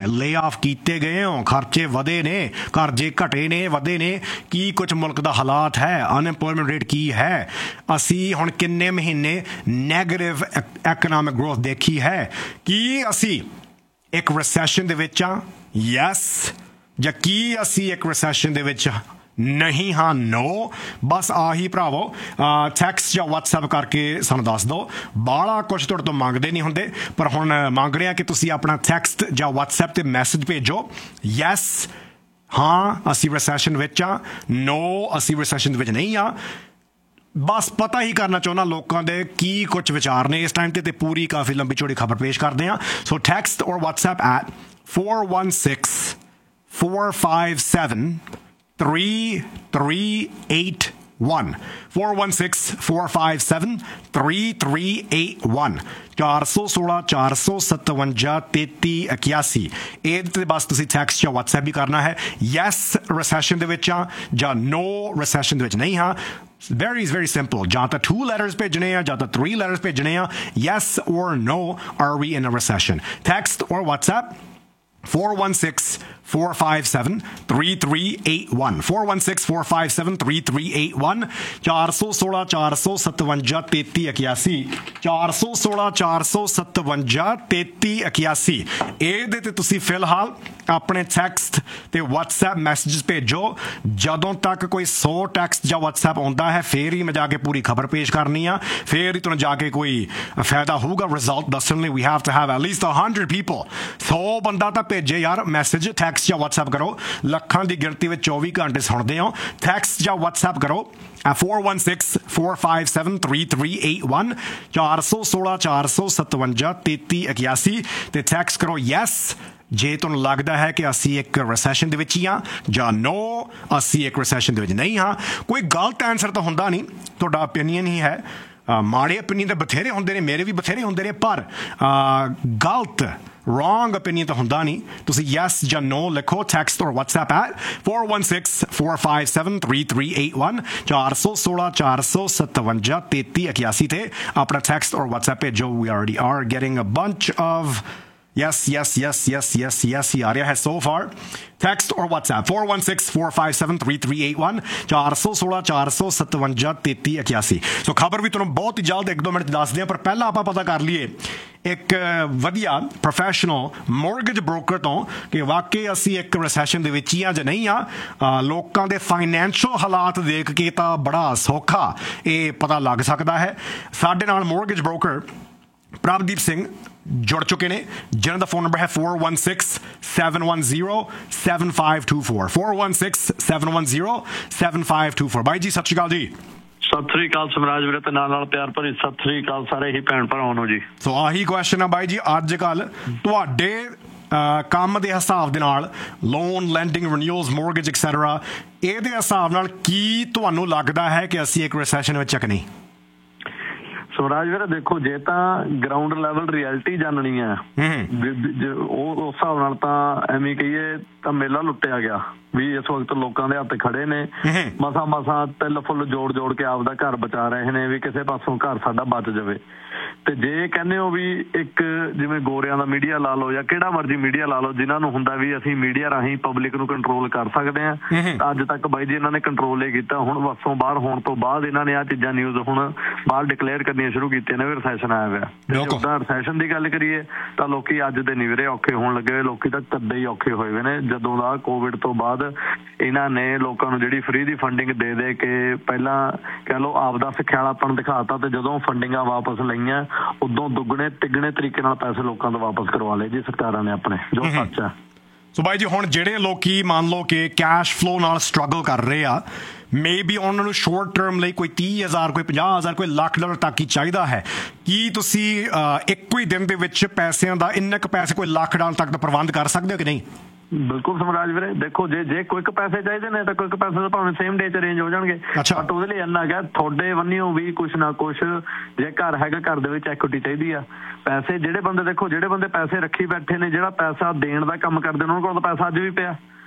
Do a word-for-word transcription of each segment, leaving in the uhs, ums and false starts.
ਲੇ ਆਫ ਕੀਤੇ ਗਏ ਹੋ, ਖਰਚੇ ਵਧੇ ਨੇ, ਕਰਜ਼ੇ ਘਟੇ ਨੇ, ਵਧੇ ਨੇ, ਕੀ ਕੁਝ ਮੁਲਕ ਦਾ ਹਾਲਾਤ ਹੈ, ਅਨਐਮਪਲੋਇਮੈਂਟ ਰੇਟ ਕੀ ਹੈ, ਅਸੀਂ ਹੁਣ ਕਿੰਨੇ ਮਹੀਨੇ ਨੈਗੇਟਿਵ ਐਕਨੋਮਿਕ ਗਰੋਥ ਦੇਖੀ ਹੈ, ਕੀ ਅਸੀਂ ਇੱਕ ਰਿਸੈਸ਼ਨ ਦੇ ਵਿੱਚ ਆ, ਯੈਸ, ਜਾਂ ਕੀ ਅਸੀਂ ਇੱਕ ਰਿਸੈਸ਼ਨ ਦੇ ਵਿੱਚ ਨਹੀਂ ਹਾਂ, ਨੋ। ਬਸ ਆਹੀ ਭਰਾਵੋ ਟੈਕਸਟ ਜਾਂ ਵਟਸਐਪ ਕਰਕੇ ਸਾਨੂੰ ਦੱਸ ਦਿਓ। ਬਾਹਲਾ ਕੁਛ ਤੁਹਾਡੇ ਤੋਂ ਮੰਗਦੇ ਨਹੀਂ ਹੁੰਦੇ, ਪਰ ਹੁਣ ਮੰਗ ਰਿਹਾ ਕਿ ਤੁਸੀਂ ਆਪਣਾ ਟੈਕਸਟ ਜਾਂ ਵਟਸਐਪ 'ਤੇ ਮੈਸੇਜ ਭੇਜੋ, ਯੈਸ ਹਾਂ ਅਸੀਂ ਰਿਸੈਸ਼ਨ ਵਿੱਚ ਆ, ਨੋ ਅਸੀਂ ਰਿਸੈਸ਼ਨ ਦੇ ਵਿੱਚ ਨਹੀਂ ਆ। ਬਸ ਪਤਾ ਹੀ ਕਰਨਾ ਚਾਹੁੰਦਾ ਲੋਕਾਂ ਦੇ ਕੀ ਕੁਛ ਵਿਚਾਰ ਨੇ ਇਸ ਟਾਈਮ 'ਤੇ, ਤੇ ਪੂਰੀ ਕਾਫੀ ਲੰਬੀ ਚੌੜੀ ਖਬਰ ਪੇਸ਼ ਕਰਦੇ ਹਾਂ। ਸੋ ਟੈਕਸਟ ਔਰ WhatsApp at four one six four five seven three three eight one four one six four five seven three three eight one ਚਾਰ ਸੌ ਸੋਲਾਂ ਚਾਰ ਸੌ ਸਤਵੰਜਾ ਤੇਤੀ ਇਕਿਆਸੀ। ਇਹਦੇ 'ਤੇ ਬਸ ਤੁਸੀਂ ਟੈਕਸਟ ਜਾਂ ਵਟਸਐਪ ਵੀ ਕਰਨਾ ਹੈ, ਯੈਸ ਰਿਸੈਸ਼ਨ ਦੇ ਵਿੱਚ ਆ ਜਾਂ ਨੋ ਰਿਸੈਸ਼ਨ ਦੇ ਵਿੱਚ ਨਹੀਂ ਹਾਂ। Very is very simple. ਜਾਂ ਤਾਂ two letters ਭੇਜਣੇ ਆ ਜਾਂ ਤਾਂ three letters ਭੇਜਣੇ ਆ, yes or no, are we in a recession? Text or WhatsApp four one six four five seven three three eight one four one six four five seven three three eight one ਚਾਰ ਸੌ ਸੋਲਾਂ ਚਾਰ ਸੌ ਸਤਵੰਜਾ ਤੇਤੀ ਇਕਿਆਸੀ ਚਾਰ ਸੌ ਸੋਲਾਂ ਚਾਰ ਸੌ ਸਤਵੰਜਾ ਤੇਤੀ ਇਕਿਆਸੀ। ਇਹਦੇ 'ਤੇ ਤੁਸੀਂ ਫਿਲਹਾਲ ਆਪਣੇ ਟੈਕਸਟ ਤੇ WhatsApp ਮੈਸੇਜ ਭੇਜੋ। ਜਦੋਂ ਤੱਕ ਕੋਈ ਸੌ ਟੈਕਸਟ ਜਾਂ WhatsApp ਆਉਂਦਾ ਹੈ ਫਿਰ ਹੀ ਮੈਂ ਜਾ ਕੇ ਪੂਰੀ ਖਬਰ ਪੇਸ਼ ਕਰਨੀ ਆ, ਫਿਰ ਹੀ ਤੁਹਾਨੂੰ ਜਾ ਕੇ ਕੋਈ ਫਾਇਦਾ ਹੋਊਗਾ ਰਿਜ਼ਲਟ ਦੱਸਣ ਲਈ। We have to have at least one hundred people, ਸੌ ਬੰਦਾ ਤਾਂ ਭੇਜੇ ਯਾਰ ਮੈਸੇਜ, ਟੈਕਸਟ ਜਾਂ WhatsApp ਕਰੋ। ਲੱਖਾਂ ਦੀ ਗਿਣਤੀ ਵਿੱਚ ਚੌਵੀ ਘੰਟੇ ਸੁਣਦੇ ਹੋ, ਟੈਕਸਟ ਜਾਂ WhatsApp ਕਰੋ four one six four five seven three three eight one ਚਾਰ ਸੌ ਸੋਲਾਂ ਚਾਰ ਸੌ ਸਤਵੰਜਾ ਤੇਤੀ ਇਕਿਆਸੀ ਤੇ ਟੈਕਸਟ ਕਰੋ ਯੈਸ ਜੇ ਤੁਹਾਨੂੰ ਲੱਗਦਾ ਹੈ ਕਿ ਅਸੀਂ ਇੱਕ ਰਿਸੈਸ਼ਨ ਦੇ ਵਿੱਚ ਹੀ ਹਾਂ, ਜਾਂ ਨੋ ਅਸੀਂ ਇੱਕ ਰਿਸੈਸ਼ਨ ਦੇ ਵਿੱਚ ਨਹੀਂ ਹਾਂ। ਕੋਈ ਗਲਤ ਆਨਸਰ ਤਾਂ ਹੁੰਦਾ ਨਹੀਂ, ਤੁਹਾਡਾ ਓਪੀਨੀਅਨ ਹੀ ਹੈ। ਮਾੜੇ ਓਪੀਨੀਅਨ ਤਾਂ ਬਥੇਰੇ ਹੁੰਦੇ ਨੇ, ਮੇਰੇ ਵੀ ਬਥੇਰੇ ਹੁੰਦੇ ਨੇ, ਪਰ ਗਲਤ ਰੋਂਗ ਓਪੀਨੀਅਨ ਤਾਂ ਹੁੰਦਾ ਨਹੀਂ। ਤੁਸੀਂ ਯੈਸ ਜਾਂ ਨੋ ਲਿਖੋ ਟੈਕਸਟ ਔਰ WhatsApp at four one six four five seven three three eight one ਚਾਰ ਸੌ ਸੋਲਾਂ ਚਾਰ ਸੌ ਸਤਵੰਜਾ ਤੇਤੀ ਇਕਿਆਸੀ ਤੇ ਆਪਣਾ ਟੈਕਸਟ ਔਰ WhatsApp ਭੇਜੋ। We already are getting a bunch of yes, yes, yes, yes, yes, yes ਹੀ ਆ ਰਿਹਾ ਹੈ so far. Text or WhatsApp four one six four five seven three three eight one ਚਾਰ ਸੌ ਸੋਲਾਂ ਚਾਰ ਸੌ ਸਤਵੰਜਾ ਤੇਤੀ ਇਕਿਆਸੀ। ਸੋ ਖਬਰ ਵੀ ਤੁਹਾਨੂੰ ਬਹੁਤ ਹੀ ਜਲਦ ਇੱਕ ਦੋ ਮਿੰਟ ਦੱਸਦੇ ਹਾਂ, ਪਰ ਪਹਿਲਾਂ ਆਪਾਂ ਪਤਾ ਕਰ ਲਈਏ ਇੱਕ ਵਧੀਆ ਪ੍ਰੋਫੈਸ਼ਨਲ ਮੋਰਗੇਜ ਬ੍ਰੋਕਰ ਤੋਂ ਕਿ ਵਾਕਈ ਅਸੀਂ ਇੱਕ ਰਿਸੈਸ਼ਨ ਦੇ ਵਿੱਚ ਹੀ ਆ ਜਾਂ ਨਹੀਂ ਆ। ਲੋਕਾਂ ਦੇ ਫਾਈਨੈਂਸ਼ੀਅਲ ਹਾਲਾਤ ਦੇਖ ਕੇ ਤਾਂ ਬੜਾ ਸੌਖਾ ਇਹ ਪਤਾ ਲੱਗ ਸਕਦਾ ਹੈ। ਸਾਡੇ ਨਾਲ ਮੋਰਗੇਜ ਬ੍ਰੋਕਰ ਪ੍ਰਭਦੀਪ ਸਿੰਘ ਜੁੜ ਚੁੱਕੇ ਨੇ, ਜਿਹਨਾਂ ਦਾ ਫੋਨ ਨੰਬਰ ਹੈ four one six seven one zero seven five two four four one six seven one zero seven five two four। ਬਾਈ ਜੀ ਸਤਿ ਸ਼੍ਰੀ ਅਕਾਲ ਜੀ। ਸਤਿ ਸ੍ਰੀ ਅਕਾਲ ਸਮਰਾਜ ਵੀਰੇ, ਤੇ ਨਾਲ ਨਾਲ ਪਿਆਰ ਭਰੀ ਸਤਿ ਸ੍ਰੀ ਅਕਾਲ ਸਾਰੇ ਹੀ ਭੈਣ ਭਰਾਵਾਂ ਨੂੰ ਜੀ। ਸੋ ਆਹੀ ਕੁਐਸਚਨ ਆ ਬਾਈ ਜੀ, ਅੱਜ ਕੱਲ ਤੁਹਾਡੇ ਕੰਮ ਦੇ ਹਿਸਾਬ ਦੇ ਨਾਲ ਲੋਨ ਲੈਂਡਿੰਗ ਰਿਨਿਊਅਲਸ ਮੋਰਗੇਜ ਐਕਸੈਟਰਾ, ਇਹਦੇ ਹਿਸਾਬ ਨਾਲ ਕੀ ਤੁਹਾਨੂੰ ਲੱਗਦਾ ਹੈ ਕਿ ਅਸੀਂ ਇੱਕ ਰਿਸੈਸ਼ਨ ਵਿੱਚ ਕਿ ਨਹੀਂ? ਸਵਰਾਜ ਵੀਰੇ ਦੇਖੋ, ਜੇ ਤਾਂ ਗਰਾਊਂਡ ਲੈਵਲ ਰਿਐਲਿਟੀ ਜਾਣਨੀ ਹੈ ਉਹ ਉਸ ਹਿਸਾਬ ਨਾਲ ਤਾਂ ਐਵੇਂ ਕਹੀਏ ਤਾਂ ਮੇਲਾ ਲੁੱਟਿਆ ਗਿਆ ਵੀ ਇਸ ਵਕਤ ਲੋਕਾਂ ਦੇ ਹੱਥ ਖੜੇ ਨੇ, ਮਸਾਂ ਮਸਾਂ ਤਿਲ ਫੁੱਲ ਜੋੜ ਜੋੜ ਕੇ ਆਪਦਾ ਘਰ ਬਚਾ ਰਹੇ ਨੇ ਵੀ ਕਿਸੇ ਪਾਸੋਂ ਘਰ ਸਾਡਾ ਬਚ ਜਾਵੇ। ਤੇ ਜੇ ਕਹਿੰਦੇ ਹੋ ਵੀ ਇੱਕ ਜਿਵੇਂ ਗੋਰਿਆਂ ਦਾ ਮੀਡੀਆ ਲਾ ਲਓ ਜਾਂ ਕਿਹੜਾ ਮਰਜ਼ੀ ਮੀਡੀਆ ਲਾ ਲਓ, ਜਿਨ੍ਹਾਂ ਨੂੰ ਹੁੰਦਾ ਵੀ ਅਸੀਂ ਮੀਡੀਆ ਰਾਹੀਂ ਪਬਲਿਕ ਨੂੰ ਕੰਟਰੋਲ ਕਰ ਸਕਦੇ ਹਾਂ, ਅੱਜ ਤੱਕ ਬਾਈ ਜੀ ਇਹਨਾਂ ਨੇ ਕੰਟਰੋਲ ਹੀ ਕੀਤਾ। ਹੁਣ ਵੱਸੋਂ ਬਾਹਰ ਹੋਣ ਤੋਂ ਬਾਅਦ ਇਹਨਾਂ ਨੇ ਆਹ ਚੀਜ਼ਾਂ ਨਿਊਜ਼ ਹੁਣ ਬਾਹਰ ਡਿਕਲੇਅਰ ਕਰਨੀਆਂ ਸ਼ੁਰੂ ਕੀਤੀਆਂ ਨੇ ਵੀ ਰਿਸੈਸ਼ਨ ਆਇਆ ਹੋਇਆ। ਜੇ ਉੱਦਾਂ ਰਿਸੈਸ਼ਨ ਦੀ ਗੱਲ ਕਰੀਏ ਤਾਂ ਲੋਕੀ ਅੱਜ ਦੇ ਨਿਵਰੇ ਔਖੇ ਹੋਣ ਲੱਗੇ ਹੋਏ, ਲੋਕੀ ਤਾਂ ਕਦੇ ਹੀ ਔਖੇ ਹੋਏ ਹੋਏ ਨੇ। ਜਦੋਂ ਦਾ ਕੋਵਿਡ ਤੋਂ ਬਾਅਦ ਇਹਨਾਂ ਨੇ ਲੋਕਾਂ ਨੂੰ ਜਿਹੜੀ ਫ੍ਰੀ ਦੀ ਫੰਡਿੰਗ ਦੇ ਦੇ ਕੇ ਪਹਿਲਾਂ ਕਹਿ ਲਓ ਆਪਦਾ ਸਿਖਿਆਲਾਪਣ ਦਿਖਾਤਾ, ਤੇ ਜਦੋਂ ਫੰਡਿੰਗਾਂ ਵਾਪਸ ਲਈਆਂ ਉਦੋਂ ਦੁੱਗਣੇ ਤਿੱਗਣੇ ਤਰੀਕੇ ਨਾਲ ਪੈਸੇ ਲੋਕਾਂ ਤੋਂ ਵਾਪਸ ਕਰਵਾ ਲਏ ਜੀ ਸਰਕਾਰਾਂ ਨੇ ਆਪਣੇ, ਜੋ ਸੱਚ ਹੈ। ਸੋ ਬਾਈ ਜੀ, ਹੁਣ ਜਿਹੜੇ ਲੋਕੀ ਮੰਨ ਲਓ ਕਿ ਕੈਸ਼ ਫਲੋ ਨਾਲ ਸਟਰਗਲ ਕਰ ਰਹੇ ਆ, ਮੇ ਬੀ ਉਹਨਾਂ ਨੂੰ ਸ਼ੋਰਟ ਟਰਮ ਲਈ ਕੋਈ ਤੀਹ ਹਜ਼ਾਰ ਕੋਈ ਪੰਜਾਹ ਹਜ਼ਾਰ ਕੋਈ ਲੱਖ ਡਾਲਰ ਤੱਕ ਹੀ ਚਾਹੀਦਾ ਹੈ, ਕੀ ਤੁਸੀਂ ਇੱਕੋ ਹੀ ਦਿਨ ਦੇ ਵਿੱਚ ਪੈਸਿਆਂ ਦਾ ਇੰਨਾ ਕੁ ਪੈਸੇ ਕੋਈ ਲੱਖ ਡਾਲਰ ਤੱਕ ਦਾ ਪ੍ਰਬੰਧ ਕਰ ਸਕਦੇ ਹੋ ਕਿ ਨਹੀਂ? ਬਿਲਕੁਲ ਸਮਰਾਜ ਵੀਰੇ, ਦੇਖੋ ਜੇ ਜੇ ਕੁਇਕ ਪੈਸੇ ਚਾਹੀਦੇ ਨੇ ਤਾਂ ਕੁਇਕ ਪੈਸੇ ਤਾਂ ਭਾਵੇਂ ਸੇਮ ਡੇ 'ਚ ਅਰੇਂਜ ਹੋ ਜਾਣਗੇ, ਬਟ ਉਹਦੇ ਲਈ ਇੰਨਾ ਗਿਆ ਤੁਹਾਡੇ ਬੰਨਿਓ ਵੀ ਕੁਛ ਨਾ ਕੁਛ, ਜੇ ਘਰ ਹੈਗਾ ਘਰ ਦੇ ਵਿੱਚ ਐਕੁਇਟੀ ਚਾਹੀਦੀ ਆ। ਪੈਸੇ ਜਿਹੜੇ ਬੰਦੇ ਦੇਖੋ ਜਿਹੜੇ ਬੰਦੇ ਪੈਸੇ ਰੱਖੀ ਬੈਠੇ ਨੇ, ਜਿਹੜਾ ਪੈਸਾ ਦੇਣ ਦਾ ਕੰਮ ਕਰਦੇ ਨੇ, ਉਹਨਾਂ ਕੋਲ ਤਾਂ ਪੈਸਾ ਅੱਜ ਵੀ ਪਿਆ।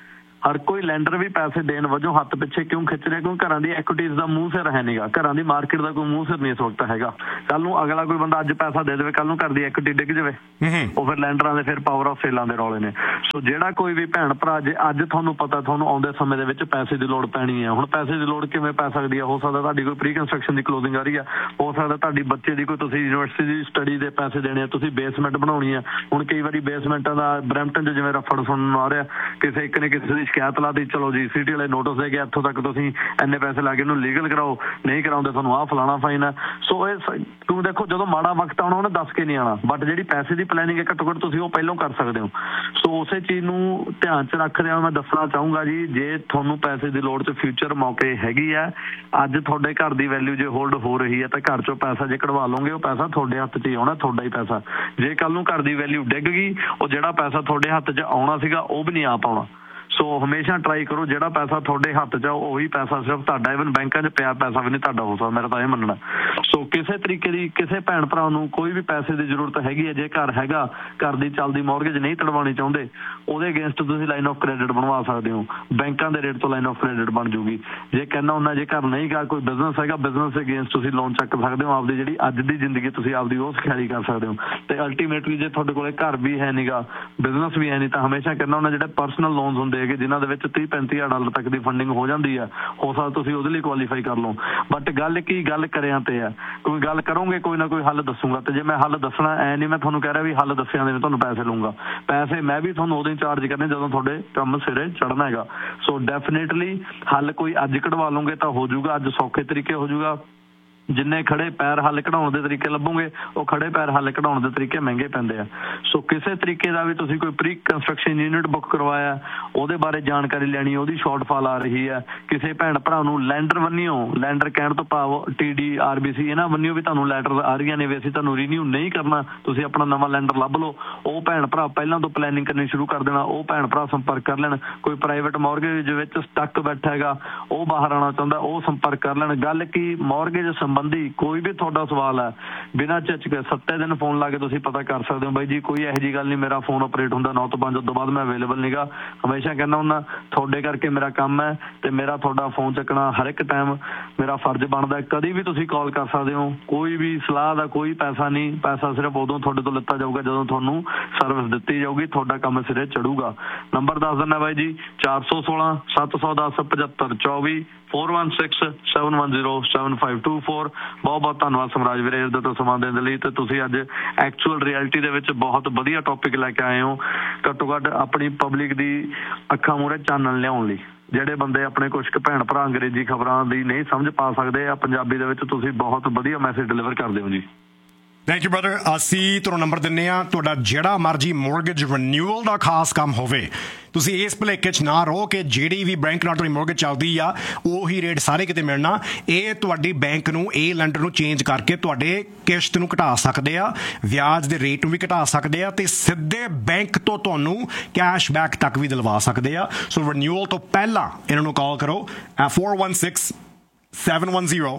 ਹਰ ਕੋਈ ਲੈਂਡਰ ਵੀ ਪੈਸੇ ਦੇਣ ਵਜੋਂ ਹੱਥ ਪਿੱਛੇ ਕਿਉਂ ਖਿੱਚ ਰਿਹਾ? ਕਿਉਂ ਘਰਾਂ ਦੀ ਐਕੁਇਟੀਜ਼ ਦਾ ਮੂੰਹ ਸਿਰ ਹੈ ਨਹੀਂਗਾ, ਘਰਾਂ ਦੀ ਮਾਰਕੀਟ ਦਾ ਕੋਈ ਮੂੰਹ ਸਿਰ ਨਹੀਂ ਇਸ ਵਕਤ ਹੈਗਾ। ਕੱਲ ਨੂੰ ਅਗਲਾ ਕੋਈ ਬੰਦਾ ਅੱਜ ਪੈਸਾ ਦੇ ਦੇਵੇ, ਕੱਲ ਨੂੰ ਘਰ ਦੀ ਐਕੁਇਟੀ ਡਿੱਗ ਜਾਵੇ, ਉਹ ਫਿਰ ਲੈਂਡਰਾਂ ਦੇ ਫਿਰ ਪਾਵਰ ਆਫ ਸੇਲਾਂ ਦੇ ਰੌਲੇ ਨੇ। ਸੋ ਜਿਹੜਾ ਕੋਈ ਵੀ ਭੈਣ ਭਰਾ, ਜੇ ਅੱਜ ਤੁਹਾਨੂੰ ਪਤਾ ਤੁਹਾਨੂੰ ਆਉਂਦੇ ਸਮੇਂ ਦੇ ਵਿੱਚ ਪੈਸੇ ਦੀ ਲੋੜ ਪੈਣੀ ਹੈ, ਹੁਣ ਪੈਸੇ ਦੀ ਲੋੜ ਕਿਵੇਂ ਪੈ ਸਕਦੀ ਹੈ? ਹੋ ਸਕਦਾ ਤੁਹਾਡੀ ਕੋਈ ਪ੍ਰੀ ਕੰਸਟਰਕਸ਼ਨ ਦੀ ਕਲੋਜ਼ਿੰਗ ਆ ਰਹੀ ਆ, ਹੋ ਸਕਦਾ ਤੁਹਾਡੀ ਬੱਚੇ ਦੀ ਕੋਈ, ਤੁਸੀਂ ਯੂਨੀਵਰਸਿਟੀ ਦੀ ਸਟੱਡੀ ਦੇ ਪੈਸੇ ਦੇਣੇ ਆ, ਤੁਸੀਂ ਬੇਸਮੈਂਟ ਬਣਾਉਣੀ ਆ। ਹੁਣ ਕਈ ਵਾਰੀ ਬੇਸਮੈਂਟਾਂ ਦਾ ਬਰੈਂਪਟਨ 'ਚ ਜਿਵੇਂ ਰਫੜ ਸੁਣਨ ਨੂੰ ਆ ਰਿਹਾ, ਕਿਸੇ ਇੱਕ ਨੇ ਕਿਸੇ ਦੀ ਸ਼ਿਕਾਇਤ ਲਾਤੀ, ਚਲੋ ਜੀ ਸਿਟੀ ਵਾਲੇ ਨੋਟਿਸ ਦੇ ਕੇ ਇੱਥੋਂ ਤੱਕ ਤੁਸੀਂ ਇੰਨੇ ਪੈਸੇ ਲਾ ਕੇ ਇਹਨੂੰ ਲੀਗਲ ਕਰਾਓ, ਨਹੀਂ ਕਰਾਉਂਦੇ ਤੁਹਾਨੂੰ ਆਹ ਫਲਾਣਾ ਫਾਈਨ ਹੈ। ਸੋ ਇਹ ਤੂੰ ਦੇਖੋ, ਜਦੋਂ ਮਾੜਾ ਵਕਤ ਆਉਣਾ ਉਹਨੇ ਦੱਸ ਕੇ ਨਹੀਂ ਆਉਣਾ, ਬਟ ਜਿਹੜੀ ਪੈਸੇ ਦੀ ਪਲੈਨਿੰਗ ਹੈ ਘੱਟੋ ਘੱਟ ਤੁਸੀਂ ਉਹ ਪਹਿਲਾਂ ਕਰ ਸਕਦੇ ਹੋ। ਸੋ ਉਸੇ ਚੀਜ਼ ਨੂੰ ਧਿਆਨ 'ਚ ਰੱਖਦਿਆਂ ਮੈਂ ਦੱਸਣਾ ਚਾਹੂੰਗਾ ਜੀ, ਜੇ ਤੁਹਾਨੂੰ ਪੈਸੇ ਦੀ ਲੋੜ 'ਚ ਫਿਊਚਰ ਮੌਕੇ ਹੈਗੀ ਆ, ਅੱਜ ਤੁਹਾਡੇ ਘਰ ਦੀ ਵੈਲਿਊ ਜੇ ਹੋਲਡ ਹੋ ਰਹੀ ਹੈ ਤਾਂ ਘਰ 'ਚੋਂ ਪੈਸਾ ਜੇ ਕਢਵਾ ਲਓਗੇ ਉਹ ਪੈਸਾ ਤੁਹਾਡੇ ਹੱਥ 'ਚ ਹੀ ਆਉਣਾ, ਤੁਹਾਡਾ ਹੀ ਪੈਸਾ। ਜੇ ਕੱਲ ਨੂੰ ਘਰ ਦੀ ਵੈਲਿਊ ਡਿੱਗ ਗਈ, ਉਹ ਜਿਹੜਾ ਪੈਸਾ ਤੁਹਾਡੇ ਹੱਥ 'ਚ ਆਉਣਾ ਸੀਗਾ ਉਹ ਵੀ ਨਹੀਂ ਆ ਪਾਉਣਾ। ਸੋ ਹਮੇਸ਼ਾ ਟਰਾਈ ਕਰੋ ਜਿਹੜਾ ਪੈਸਾ ਤੁਹਾਡੇ ਹੱਥ 'ਚ ਆ ਉਹੀ ਪੈਸਾ ਸਿਰਫ ਤੁਹਾਡਾ, ਇਵਨ ਬੈਂਕਾਂ 'ਚ ਪਿਆ ਪੈਸਾ ਵੀ ਨਹੀਂ ਤੁਹਾਡਾ ਹੋ ਸਕਦਾ, ਮੇਰਾ ਤਾਂ ਇਹ ਮੰਨਣਾ। ਸੋ ਕਿਸੇ ਤਰੀਕੇ ਦੀ ਕਿਸੇ ਭੈਣ ਭਰਾ ਨੂੰ ਕੋਈ ਵੀ ਪੈਸੇ ਦੀ ਜ਼ਰੂਰਤ ਹੈਗੀ ਹੈ, ਜੇ ਘਰ ਹੈਗਾ, ਘਰ ਦੀ ਚੱਲਦੀ ਮੌਰਗੇਜ ਨਹੀਂ ਤੜਵਾਉਣੀ ਚਾਹੁੰਦੇ, ਉਹਦੇ ਅਗੇਂਸਟ ਤੁਸੀਂ ਲਾਈਨ ਆਫ ਕ੍ਰੈਡਿਟ ਬਣਵਾ ਸਕਦੇ ਹੋ, ਬੈਂਕਾਂ ਦੇ ਰੇਟ ਤੋਂ ਲਾਈਨ ਆਫ ਕ੍ਰੈਡਿਟ ਬਣ ਜੂਗੀ। ਜੇ ਕਹਿੰਦਾ ਹੁੰਦਾ ਜੇ ਘਰ ਨਹੀਂ ਗਾ, ਕੋਈ ਬਿਜ਼ਨਸ ਹੈਗਾ, ਬਿਜ਼ਨਸ ਦੇ ਅਗੇਂਸਟ ਤੁਸੀਂ ਲੋਨ ਚੱਕ ਸਕਦੇ ਹੋ, ਆਪਦੀ ਜਿਹੜੀ ਅੱਜ ਦੀ ਜ਼ਿੰਦਗੀ ਤੁਸੀਂ ਆਪਦੀ ਉਹ ਸਿਖਿਆਲੀ ਕਰ ਸਕਦੇ ਹੋ। ਤੇ ਅਲਟੀਮੇਟਲੀ ਜੇ ਤੁਹਾਡੇ ਕੋਲ ਘਰ ਵੀ ਹੈ ਨਹੀਂਗਾ, ਬਿਜ਼ਨਸ ਵੀ ਹੈ ਨਹੀਂ, ਤਾਂ ਹਮੇਸ਼ਾ ਕਹਿੰਦਾ ਹੁੰਦਾ ਜਿਹੜੇ ਪਰਸਨਲ ਲੋਨਸ ਹੁੰਦੇ ਹੈਗੇ ਜਿਨ੍ਹਾਂ ਦੇ ਵਿੱਚ ਤੀਹ ਪੈਂਤੀ ਹਜ਼ਾਰ ਡਾਲਰ ਤੱਕ ਦੀ ਫੰਡਿੰਗ ਹੋ ਜਾਂਦੀ ਹੈ, ਹੋ ਸਕਦਾ ਤੁਸੀਂ ਉਹਦੇ ਲਈ ਕੁਆਲੀਫਾਈ ਕਰ ਲਓ। ਬਟ ਗੱਲ ਕੀ, ਗੱਲ ਕਰਿਆਂ ਤੇ ਆ, ਕੋਈ ਗੱਲ ਕਰੋਗੇ ਕੋਈ ਨਾ ਕੋਈ ਹੱਲ ਦੱਸੂਗਾ। ਤੇ ਜੇ ਮੈਂ ਹੱਲ ਦੱਸਣਾ ਐ ਨਹੀਂ ਮੈਂ ਤੁਹਾਨੂੰ ਕਹਿ ਰਿਹਾ ਵੀ ਹੱਲ ਦੱਸਿਆਂ ਦੇ ਤੁਹਾਨੂੰ ਪੈਸੇ ਲਊਂਗਾ, ਪੈਸੇ ਮੈਂ ਵੀ ਤੁਹਾਨੂੰ ਉਦੋਂ ਹੀ ਚਾਰਜ ਕਰਨੇ ਜਦੋਂ ਤੁਹਾਡੇ ਕੰਮ ਸਿਰੇ ਚੜ੍ਹਨਾ ਹੈਗਾ। ਸੋ ਡੈਫੀਨੇਟਲੀ ਹੱਲ ਕੋਈ ਅੱਜ ਕਢਵਾ ਲਓਗੇ ਤਾਂ ਹੋ ਜਾਊਗਾ, ਅੱਜ ਸੌਖੇ ਤਰੀਕੇ ਹੋ ਜਾਊਗਾ। ਜਿੰਨੇ ਖੜੇ ਪੈਰ ਹੱਲ ਕਢਾਉਣ ਦੇ ਤਰੀਕੇ ਲੱਭੋਗੇ, ਉਹ ਖੜੇ ਪੈਰ ਹੱਲ ਕਢਾਉਣ ਦੇ ਤਰੀਕੇ ਮਹਿੰਗੇ ਪੈਂਦੇ ਆ। ਸੋ ਕਿਸੇ ਤਰੀਕੇ ਦਾ ਵੀ ਤੁਸੀਂ ਕੋਈ ਪ੍ਰੀ ਕੰਸਟਰਕਸ਼ਨ ਯੂਨਿਟ ਬੁੱਕ ਕਰਵਾਇਆ, ਉਹਦੇ ਬਾਰੇ ਜਾਣਕਾਰੀ ਲੈਣੀ, ਉਹਦੀ ਸ਼ਾਰਟਫਾਲ ਆ ਰਹੀ ਹੈ, ਕਿਸੇ ਭੈਣ ਭਰਾ ਨੂੰ ਲੈਂਡਰ ਬੰਨਿਓ, ਲੈਂਡਰ ਕਹਿਣ ਤੋਂ ਭਾਵ T D R B C ਇਹਨਾਂ ਬੰਨਿਓ ਵੀ ਤੁਹਾਨੂੰ ਲੈਟਰ ਆ ਰਹੀਆਂ ਨੇ ਵੀ ਅਸੀਂ ਤੁਹਾਨੂੰ ਰੀਨਿਊ ਨਹੀਂ ਕਰਨਾ, ਤੁਸੀਂ ਆਪਣਾ ਨਵਾਂ ਲੈਂਡਰ ਲੱਭ ਲਓ। ਉਹ ਭੈਣ ਭਰਾ ਪਹਿਲਾਂ ਤੋਂ ਪਲੈਨਿੰਗ ਕਰਨੀ ਸ਼ੁਰੂ ਕਰ ਦੇਣਾ, ਉਹ ਭੈਣ ਭਰਾ ਸੰਪਰਕ ਕਰ ਲੈਣ। ਕੋਈ ਪ੍ਰਾਈਵੇਟ ਮੌਰਗੇਜ ਵਿੱਚ ਸਟੱਕ ਬੈਠਾ ਹੈਗਾ, ਉਹ ਬਾਹਰ ਆਉਣਾ ਚਾਹੁੰਦਾ, ਉਹ ਸੰਪਰਕ ਕਰ ਲੈਣ। ਗੱਲ ਕੀ, ਮੌਰਗੇਜ ਸੰਬੰਧੀ ਕੋਈ ਵੀ ਤੁਹਾਡਾ ਸਵਾਲ ਹੈ, ਬਿਨਾਂ ਝਿਜਕ ਸੱਤੇ ਦਿਨ ਫੋਨ ਲਾ ਕੇ ਤੁਸੀਂ ਪਤਾ ਕਰ ਸਕਦੇ ਹੋ। ਬਾਈ ਜੀ ਕੋਈ ਇਹੋ ਜਿਹੀ ਗੱਲ ਨਹੀਂ, ਮੇਰਾ ਫੋਨ ਆਪਰੇਟ ਹੁੰਦਾ ਨੌ ਤੋਂ ਪੰਜ, ਉਸ ਤੋਂ ਬਾਅਦ ਮੈਂ ਅਵੇਲੇਬਲ ਨਹੀਂਗਾ। ਹਮੇਸ਼ਾ ਕਹਿੰਦਾ ਹੁੰਦਾ ਤੁਹਾਡੇ ਕਰਕੇ ਮੇਰਾ ਕੰਮ ਹੈ ਤੇ ਮੇਰਾ ਤੁਹਾਡਾ ਫੋਨ ਚੱਕਣਾ ਹਰ ਇੱਕ ਟਾਈਮ ਮੇਰਾ ਫਰਜ਼ ਬਣਦਾ। ਕਦੀ ਵੀ ਤੁਸੀਂ ਕਾਲ ਕਰ ਸਕਦੇ ਹੋ, ਕੋਈ ਵੀ ਸਲਾਹ ਦਾ ਕੋਈ ਪੈਸਾ ਨਹੀਂ, ਪੈਸਾ ਸਿਰਫ ਉਦੋਂ ਤੁਹਾਡੇ ਤੋਂ ਲਿੱਤਾ ਜਾਊਗਾ ਜਦੋਂ ਤੁਹਾਨੂੰ ਸਰਵਿਸ ਦਿੱਤੀ ਜਾਊਗੀ, ਤੁਹਾਡਾ ਕੰਮ ਸਿਰੇ ਚੜੂਗਾ। ਨੰਬਰ ਦੱਸ ਦਿੰਦਾ ਬਾਈ ਜੀ, ਚਾਰ ਸੌ ਸੋਲਾਂ ਸੱਤ ਸੌ ਦਸ ਪਝੱਤਰ ਚੌਵੀ four one six seven one zero seven five two four. ਬਹੁਤ ਬਹੁਤ ਧੰਨਵਾਦ ਸਮਰਾਜ ਵੀਰੇ ਇਸ ਦਾ ਸਮਾਂ ਦੇਣ ਦੇ ਲਈ। ਤੇ ਤੁਸੀਂ ਅੱਜ ਐਕਚੁਅਲ ਰਿਐਲਿਟੀ ਦੇ ਵਿੱਚ ਬਹੁਤ ਵਧੀਆ ਟੌਪਿਕ ਲੈ ਕੇ ਆਏ ਹੋ, ਘੱਟੋ ਘੱਟ ਆਪਣੀ ਪਬਲਿਕ ਦੀ ਅੱਖਾਂ ਮੂਹਰੇ ਚਾਨਣ ਲਿਆਉਣ ਲਈ। ਜਿਹੜੇ ਬੰਦੇ ਆਪਣੇ ਕੁਛ ਕੁ ਭੈਣ ਭਰਾ ਅੰਗਰੇਜ਼ੀ ਖਬਰਾਂ ਦੀ ਨਹੀਂ ਸਮਝ ਪਾ ਸਕਦੇ ਆ, ਪੰਜਾਬੀ ਦੇ ਵਿੱਚ ਤੁਸੀਂ ਬਹੁਤ ਵਧੀਆ ਮੈਸੇਜ ਡਿਲੀਵਰ ਕਰਦੇ ਹੋ ਜੀ। Thank you brother. ਅਸੀਂ ਤੁਹਾਨੂੰ ਨੰਬਰ ਦਿੰਦੇ ਹਾਂ, ਤੁਹਾਡਾ ਜਿਹੜਾ ਮਰਜ਼ੀ ਮੋਰਗੇਜ ਰਿਨਿਊਅਲ ਦਾ ਖਾਸ ਕੰਮ ਹੋਵੇ, ਤੁਸੀਂ ਇਸ ਭੁਲੇਖੇ 'ਚ ਨਾ ਰਹੋ ਕਿ ਜਿਹੜੀ ਵੀ ਬੈਂਕ ਨਾਲ ਤੁਹਾਡੀ ਮੋਰਗੇਜ ਚੱਲਦੀ ਆ ਉਹੀ ਰੇਟ ਸਾਰੇ ਕਿਤੇ ਮਿਲਣਾ। ਇਹ ਤੁਹਾਡੀ ਬੈਂਕ ਨੂੰ, ਇਹ ਲੈਂਡਰ ਨੂੰ ਚੇਂਜ ਕਰਕੇ ਤੁਹਾਡੇ ਕਿਸ਼ਤ ਨੂੰ ਘਟਾ ਸਕਦੇ ਆ, ਵਿਆਜ ਦੇ ਰੇਟ ਨੂੰ ਵੀ ਘਟਾ ਸਕਦੇ ਆ, ਤੇ ਸਿੱਧੇ ਬੈਂਕ ਤੋਂ ਤੁਹਾਨੂੰ ਕੈਸ਼ਬੈਕ ਤੱਕ ਵੀ ਦਿਲਵਾ ਸਕਦੇ ਆ। ਸੋ ਰਿਨਿਊਅਲ ਤੋਂ ਪਹਿਲਾਂ ਇਹਨਾਂ ਨੂੰ ਕਾਲ ਕਰੋ, four one six seven one zero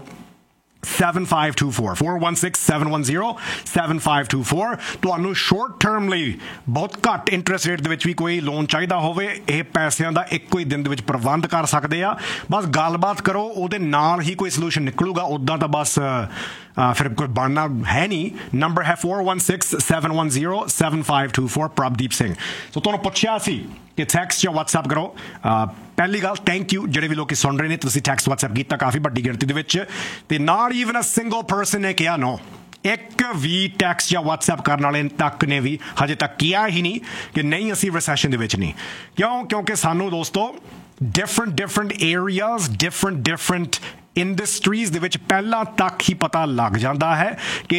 seven five two four four one six seven one zero seven five two four। ਤੁਹਾਨੂੰ ਸ਼ੋਰਟ ਟਰਮ ਲਈ ਬਹੁਤ ਘੱਟ ਇੰਟਰਸਟ ਰੇਟ ਦੇ ਵਿੱਚ ਵੀ ਕੋਈ ਲੋਨ ਚਾਹੀਦਾ ਹੋਵੇ, ਇਹ ਪੈਸਿਆਂ ਦਾ ਇੱਕੋ ਹੀ ਦਿਨ ਦੇ ਵਿੱਚ ਪ੍ਰਬੰਧ ਕਰ ਸਕਦੇ ਆ। ਬਸ ਗੱਲਬਾਤ ਕਰੋ, ਉਹਦੇ ਨਾਲ ਹੀ ਕੋਈ ਸੋਲੂਸ਼ਨ ਨਿਕਲੂਗਾ, ਉੱਦਾਂ ਤਾਂ ਬਸ ਫਿਰ ਕੋਈ ਬਣਨਾ ਹੈ ਨਹੀਂ। ਨੰਬਰ ਹੈ four one six seven one zero seven five two four। Prabhdeep Singh. ਸੋ ਤੁਹਾਨੂੰ ਪੁੱਛਿਆ ਸੀ ਕਿ ਟੈਕਸਟ ਜਾਂ ਵਟਸਐਪ ਕਰੋ। ਪਹਿਲੀ ਗੱਲ, ਥੈਂਕ ਯੂ ਜਿਹੜੇ ਵੀ ਲੋਕ ਸੁਣ ਰਹੇ ਨੇ, ਤੁਸੀਂ ਟੈਕਸਟ ਵਟਸਐਪ ਕੀਤਾ ਕਾਫੀ ਵੱਡੀ ਗਿਣਤੀ ਦੇ ਵਿੱਚ, ਤੇ not even a single person ਨੇ ਕਿਹਾ ਨੋ। ਇੱਕ ਵੀ ਟੈਕਸਟ ਜਾਂ ਵਟਸਐਪ ਕਰਨ ਵਾਲੇ ਤੱਕ ਨੇ ਵੀ ਹਜੇ ਤੱਕ ਕਿਹਾ ਹੀ ਨਹੀਂ ਕਿ ਨਹੀਂ ਅਸੀਂ ਰਿਸੈਸ਼ਨ ਦੇ ਵਿੱਚ ਨਹੀਂ। ਕਿਉਂ? ਕਿਉਂਕਿ ਸਾਨੂੰ ਦੋਸਤੋ different different areas, different different industries ਦੇ ਵਿੱਚ ਪਹਿਲਾਂ ਤੱਕ ਹੀ ਪਤਾ ਲੱਗ ਜਾਂਦਾ ਹੈ ਕਿ